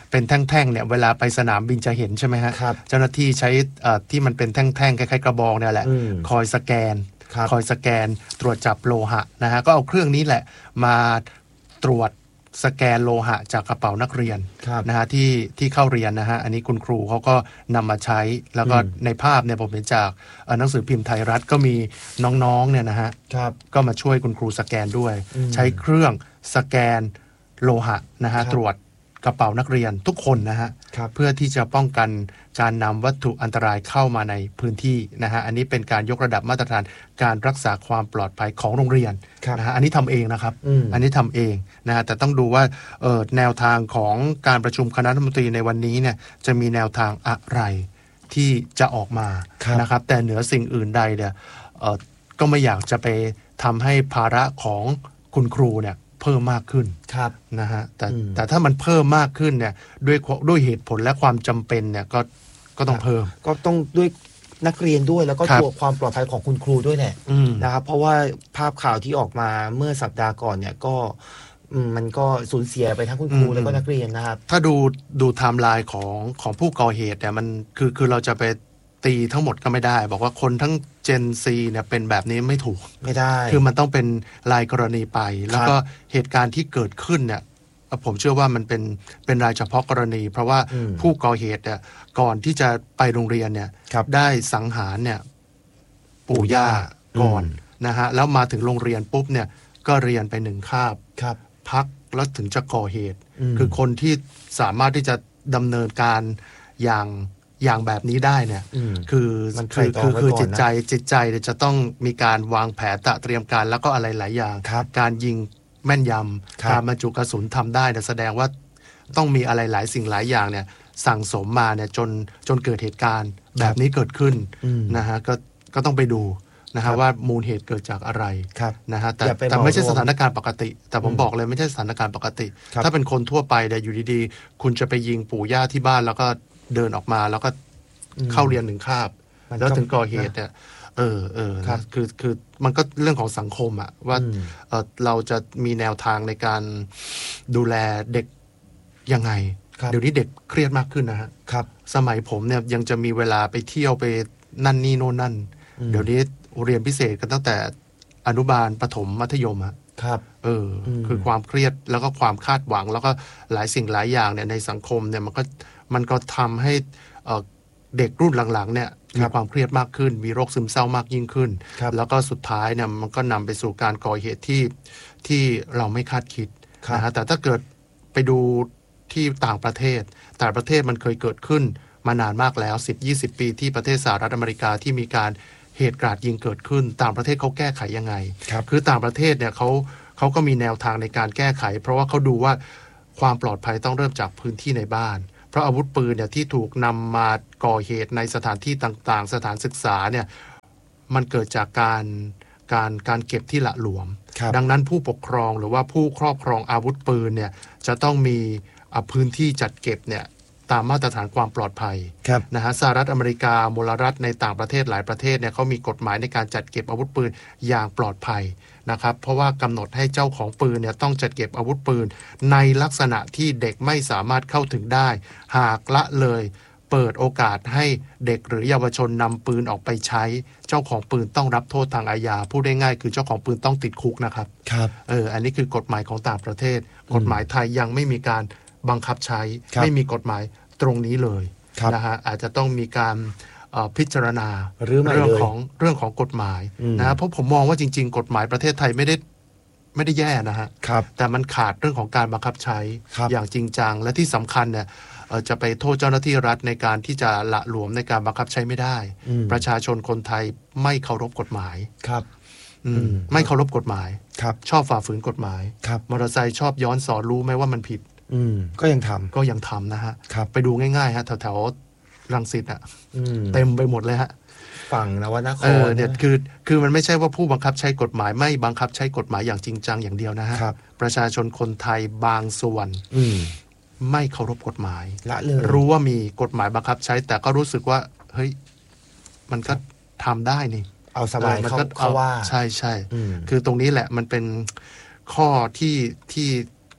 เป็นแท่งๆเนี่ยเวลาไปสนามบินจะเห็นใช่ไหมฮะเจ้าหน้าที่ใช้ที่มันเป็นแท่งๆคล้ายๆกระบองเนี่ยแหละคอยสแกนตรวจจับโลหะนะฮะก็เอาเครื่องนี้แหละมาตรวจสแกนโลหะจากกระเป๋านักเรียนนะฮะที่เข้าเรียนนะฮะอันนี้คุณครูเขาก็นำมาใช้แล้วก็ในภาพเนี่ยผมเห็นจากหนังสือพิมพ์ไทยรัฐก็มีน้องๆเนี่ยนะฮะก็มาช่วยคุณครูสแกนด้วยใช้เครื่องสแกนโลหะนะฮะตรวจกระเป๋านักเรียนทุกคนนะฮะเพื่อที่จะป้องกันการนำวัตถุอันตรายเข้ามาในพื้นที่นะฮะอันนี้เป็นการยกระดับมาตรฐานการรักษาความปลอดภัยของโรงเรียนนะฮะอันนี้ทำเองนะครับอันนี้ทำเองนะฮะแต่ต้องดูว่าแนวทางของการประชุมคณะรัฐมนตรีในวันนี้เนี่ยจะมีแนวทางอะไรที่จะออกมานะครับแต่เหนือสิ่งอื่นใดเนี่ยก็ไม่อยากจะไปทำให้ภาระของคุณครูเนี่ยเพิ่มมากขึ้นนะฮะแต่ถ้ามันเพิ่มมากขึ้นเนี่ยด้วยเหตุผลและความจำเป็นเนี่ยก็ต้องเพิ่มก็ต้องด้วยนักเรียนด้วยแล้วก็ตัวความปลอดภัยของคุณครูด้วยแหละนะครับเพราะว่าภาพข่าวที่ออกมาเมื่อสัปดาห์ก่อนเนี่ยก็มันก็สูญเสียไปทั้งคุณครูแล้วก็นักเรียนนะครับถ้าดูไทม์ไลน์ของผู้ก่อเหตุเนี่ยมันคือเราจะไปตีทั้งหมดก็ไม่ได้บอกว่าคนทั้งเจนซีเนี่ยเป็นแบบนี้ไม่ถูกไม่ได้คือมันต้องเป็นรายกรณีไปแล้วก็เหตุการณ์ที่เกิดขึ้นเนี่ยผมเชื่อว่ามันเป็นรายเฉพาะกรณีเพราะว่าผู้ก่อเหตุเนี่ยก่อนที่จะไปโรงเรียนเนี่ยได้สังหารเนี่ยปู่ย่าก่อนนะฮะแล้วมาถึงโรงเรียนปุ๊บเนี่ยก็เรียนไป1 คาบพักแล้วถึงจะก่อเหตุคือคนที่สามารถที่จะดำเนินการอย่างแบบนี้ได้เนี่ยคือจิตใจจะต้องมีการวางแผนเตรียมการแล้วก็อะไรหลายอย่างการยิงแม่นยำการบรรจุกระสุนทำได้แสดงว่าต้องมีอะไรหลายสิ่งหลายอย่างเนี่ยสั่งสมมาเนี่ยจนเกิดเหตุการณ์แบบนี้เกิดขึ้นนะฮะก็ต้องไปดูนะฮะว่ามูลเหตุเกิดจากอะไรนะฮะแต่ไม่ใช่สถานการณ์ปกติแต่ผมบอกเลยไม่ใช่สถานการณ์ปกติถ้าเป็นคนทั่วไปเนี่ยอยู่ดีๆคุณจะไปยิงปู่ย่าที่บ้านแล้วก็เดินออกมาแล้วก็เข้าเรียน1 คาบแล้วถึงก่อเหตุเนี่ยคือมันก็เรื่องของสังคมอะว่าเราจะมีแนวทางในการดูแลเด็กยังไงเดี๋ยวนี้เด็กเครียดมากขึ้นนะฮะสมัยผมเนี่ยยังจะมีเวลาไปเที่ยวไปนั่นนี่โน่นนั่นเดี๋ยวนี้เรียนพิเศษกันตั้งแต่อนุบาลประถมมัธยมอะคือความเครียดแล้วก็ความคาดหวังแล้วก็หลายสิ่งหลายอย่างเนี่ยในสังคมเนี่ยมันก็ทำให้เด็กรุ่นหลังๆเนี่ยมีความเครียดมากขึ้นมีโรคซึมเศร้ามากยิ่งขึ้นแล้วก็สุดท้ายเนี่ยมันก็นำไปสู่การก่อเหตุที่เราไม่คาดคิดนะฮะแต่ถ้าเกิดไปดูที่ต่างประเทศมันเคยเกิดขึ้นมานานมากแล้ว 10-20 ปีที่ประเทศสหรัฐอเมริกาที่มีการเหตุกราดยิงเกิดขึ้นต่างประเทศเขาแก้ไขยังไงคือต่างประเทศเนี่ยเขาก็มีแนวทางในการแก้ไขเพราะว่าเขาดูว่าความปลอดภัยต้องเริ่มจากพื้นที่ในบ้านเพราะอาวุธปืนเนี่ยที่ถูกนำมาก่อเหตุในสถานที่ต่างๆสถานศึกษาเนี่ยมันเกิดจากการเก็บที่ละหลวมดังนั้นผู้ปกครองหรือว่าผู้ครอบครองอาวุธปืนเนี่ยจะต้องมีพื้นที่จัดเก็บเนี่ยตามมาตรฐานความปลอดภัยนะฮะสหรัฐอเมริกามลรัฐในต่างประเทศหลายประเทศเนี่ยเขามีกฎหมายในการจัดเก็บอาวุธปืนอย่างปลอดภัยนะครับเพราะว่ากำหนดให้เจ้าของปืนเนี่ยต้องจัดเก็บอาวุธปืนในลักษณะที่เด็กไม่สามารถเข้าถึงได้หากละเลยเปิดโอกาสให้เด็กหรือเยาวชนนำปืนออกไปใช้เจ้าของปืนต้องรับโทษทางอาญาพูดได้ง่ายคือเจ้าของปืนต้องติดคุกนะครับอันนี้คือกฎหมายของต่างประเทศกฎหมายไทยยังไม่มีการบังคับใช้ไม่มีกฎหมายตรงนี้เลยนะฮะอาจจะต้องมีการพิจารณาเรื่องของกฎหมายนะเพราะผมมองว่าจริงๆกฎหมายประเทศไทยไม่ได้แย่นะฮะแต่มันขาดเรื่องของการบังคับใช้อย่างจริงจังและที่สำคัญเนี่ยจะไปโทษเจ้าหน้าที่รัฐในการที่จะละหลวมในการบังคับใช้ไม่ได้ประชาชนคนไทยไม่เคารพกฎหมายไม่เคารพกฎหมายชอบฝ่าฝืนกฎหมายมอเตอร์ไซค์ชอบย้อนสอนรู้ไหมว่ามันผิดก็ยังทำนะฮะไปดูง่ายๆฮะแถวรังสิตอ่ะเต็มไปหมดเลยฮะฝั่งนวนครเนี่ยคือมันไม่ใช่ว่าผู้บังคับใช้กฎหมายไม่บังคับใช้กฎหมายอย่างจริงจังอย่างเดียวนะฮะประชาชนคนไทยบางส่วนไม่เคารพกฎหมายละเลยรู้ว่ามีกฎหมายบังคับใช้แต่ก็รู้สึกว่าเฮ้ยมันก็ทำได้นี่เอาสบายเขาว่าใช่คือตรงนี้แหละมันเป็นข้อที่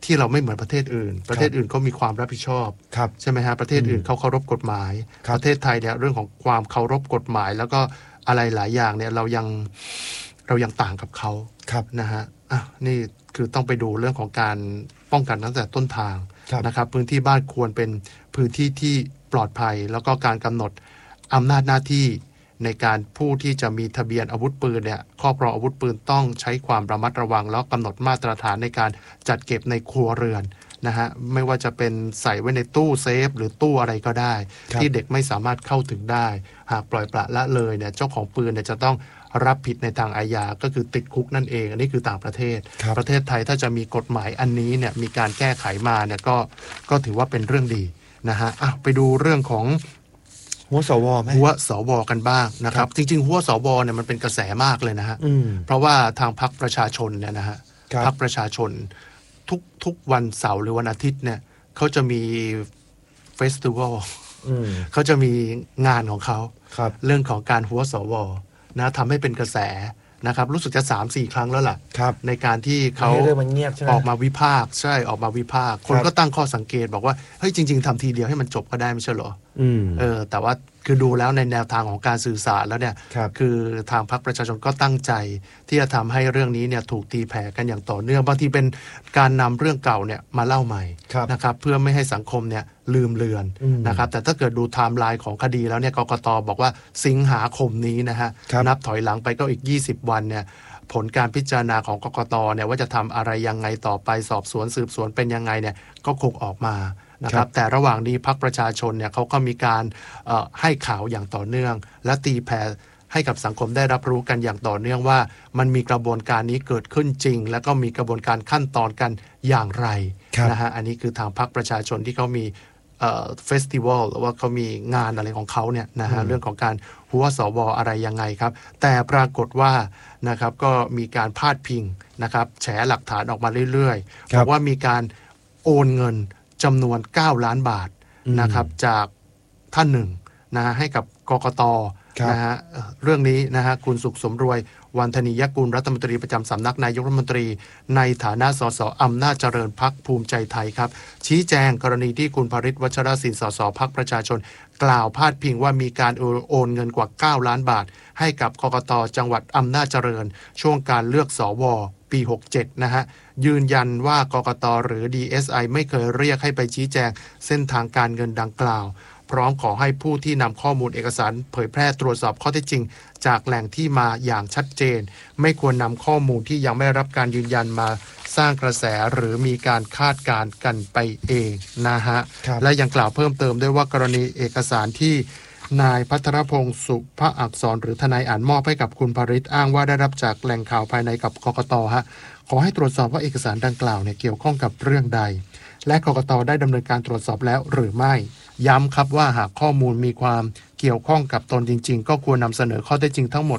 ที่เราไม่เหมือนประเทศอื่นประเทศอื่นเขามีความรับผิดชอบใช่ไหมฮะประเทศอื่นเขาเคารพกฎหมายประเทศไทยเนี่ยเรื่องของความเคารพกฎหมายแล้วก็อะไรหลายอย่างเนี่ยเรายังต่างกับเขานะฮะนี่คือต้องไปดูเรื่องของการป้องกันตั้งแต่ต้นทางนะครับพื้นที่บ้านควรเป็นพื้นที่ที่ปลอดภัยแล้วก็การกำหนดอำนาจหน้าที่ในการผู้ที่จะมีทะเบียนอาวุธปืนเนี่ยครอบครองอาวุธปืนต้องใช้ความระมัดระวังแล้วกำหนดมาตรฐานในการจัดเก็บในครัวเรือนนะฮะไม่ว่าจะเป็นใส่ไว้ในตู้เซฟหรือตู้อะไรก็ได้ที่เด็กไม่สามารถเข้าถึงได้หากปล่อยปละละเลยเนี่ยเจ้าของปืนเนี่ยจะต้องรับผิดในทางอาญาก็คือติดคุกนั่นเองอันนี้คือต่างประเทศประเทศไทยถ้าจะมีกฎหมายอันนี้เนี่ยมีการแก้ไขมาเนี่ยก็ถือว่าเป็นเรื่องดีนะฮะไปดูเรื่องของหัวสวไหมหัวสวกันบ้างนะครับจริงๆหัวสวเนี่ยมันเป็นกระแสมากเลยนะฮะเพราะว่าทางพรรคประชาชนเนี่ยนะฮะพรรคประชาชนทุกวันเสาร์หรือวันอาทิตย์เนี่ยเขาจะมีเฟสติวัลเขาจะมีงานของเขาเรื่องของการหัวสวนะทำให้เป็นกระแสนะครับรู้สึกจะ 3-4 ครั้งแล้วล่ะในการที่เขาออกมาวิพากษ์ใช่ออกมาวิพากษ์คนก็ตั้งข้อสังเกตบอกว่าเฮ้ยจริงๆทำทีเดียวให้มันจบก็ได้ไม่ใช่เหรอแต่ว่าคือดูแล้วในแนวทางของการสื่อสารแล้วเนี่ยคือทางพรรคประชาชนก็ตั้งใจที่จะทำให้เรื่องนี้เนี่ยถูกตีแผ่กันอย่างต่อเนื่องบางทีเป็นการนำเรื่องเก่าเนี่ยมาเล่าใหม่นะครับเพื่อไม่ให้สังคมเนี่ยลืมเลือนนะครับแต่ถ้าเกิดดูไทม์ไลน์ของคดีแล้วเนี่ยกกต.บอกว่าสิงหาคมนี้นะฮะนับถอยหลังไปก็อีก20 วันเนี่ยผลการพิจารณาของกกต.เนี่ยว่าจะทำอะไรยังไงต่อไปสอบสวนสืบสวนเป็นยังไงเนี่ยก็คงออกมานะครับแต่ระหว่างนี้พรรคประชาชนเนี่ยเขาก็มีการให้ข่าวอย่างต่อเนื่องและตีแผ่ให้กับสังคมได้รับรู้กันอย่างต่อเนื่องว่ามันมีกระบวนการนี้เกิดขึ้นจริงแล้วก็มีกระบวนการขั้นตอนกันอย่างไรนะฮะอันนี้คือทางพรรคประชาชนที่เขามีเฟสติวัลหรือว่าเขามีงานอะไรของเขาเนี่ยนะฮะเรื่องของการหัวสวอะไรยังไงครับแต่ปรากฏว่านะครับก็มีการพาดพิงนะครับแฉหลักฐานออกมาเรื่อยๆบอกว่ามีการโอนเงินจำนวน9 ล้านบาทนะครับจากท่านหนึ่งนะฮะให้กับกกต.นะฮะเรื่องนี้นะฮะคุณสุขสมรวยวันธนียกุลรัฐมนตรีประจำสำนักนายกรัฐมนตรีในฐานะสสอำนาจเจริญพรรคภูมิใจไทยครับชี้แจงกรณีที่คุณภริษฐ์วัชรศิลป์สสพรรคประชาชนกล่าวพาดพิงว่ามีการโอนเงินกว่า9 ล้านบาทให้กับกกต.จังหวัดอำนาจเจริญช่วงการเลือกสวปี67นะฮะยืนยันว่ากกต.หรือ DSI ไม่เคยเรียกให้ไปชี้แจงเส้นทางการเงินดังกล่าวพร้อมขอให้ผู้ที่นำข้อมูลเอกสารเผยแพร่ตรวจสอบข้อเท็จจริงจากแหล่งที่มาอย่างชัดเจนไม่ควรนำข้อมูลที่ยังไม่ได้รับการยืนยันมาสร้างกระแสหรือมีการคาดการณ์กันไปเองนะฮะและยังกล่าวเพิ่มเติมด้วยว่ากรณีเอกสารที่นายภัทรพงศ์สุภอักษรหรือทนายอ่านมอบให้กับคุณภริษฐ์อ้างว่าได้รับจากแหล่งข่าวภายในกับกกต.ฮะขอให้ตรวจสอบว่าเอกสารดังกล่าวเนี่ยเกี่ยวข้องกับเรื่องใดและกกต.ได้ดำเนินการตรวจสอบแล้วหรือไม่ย้ำครับว่าหากข้อมูลมีความเกี่ยวข้องกับตนจริงๆก็ควรนำเสนอข้อเท็จจริงทั้งหมด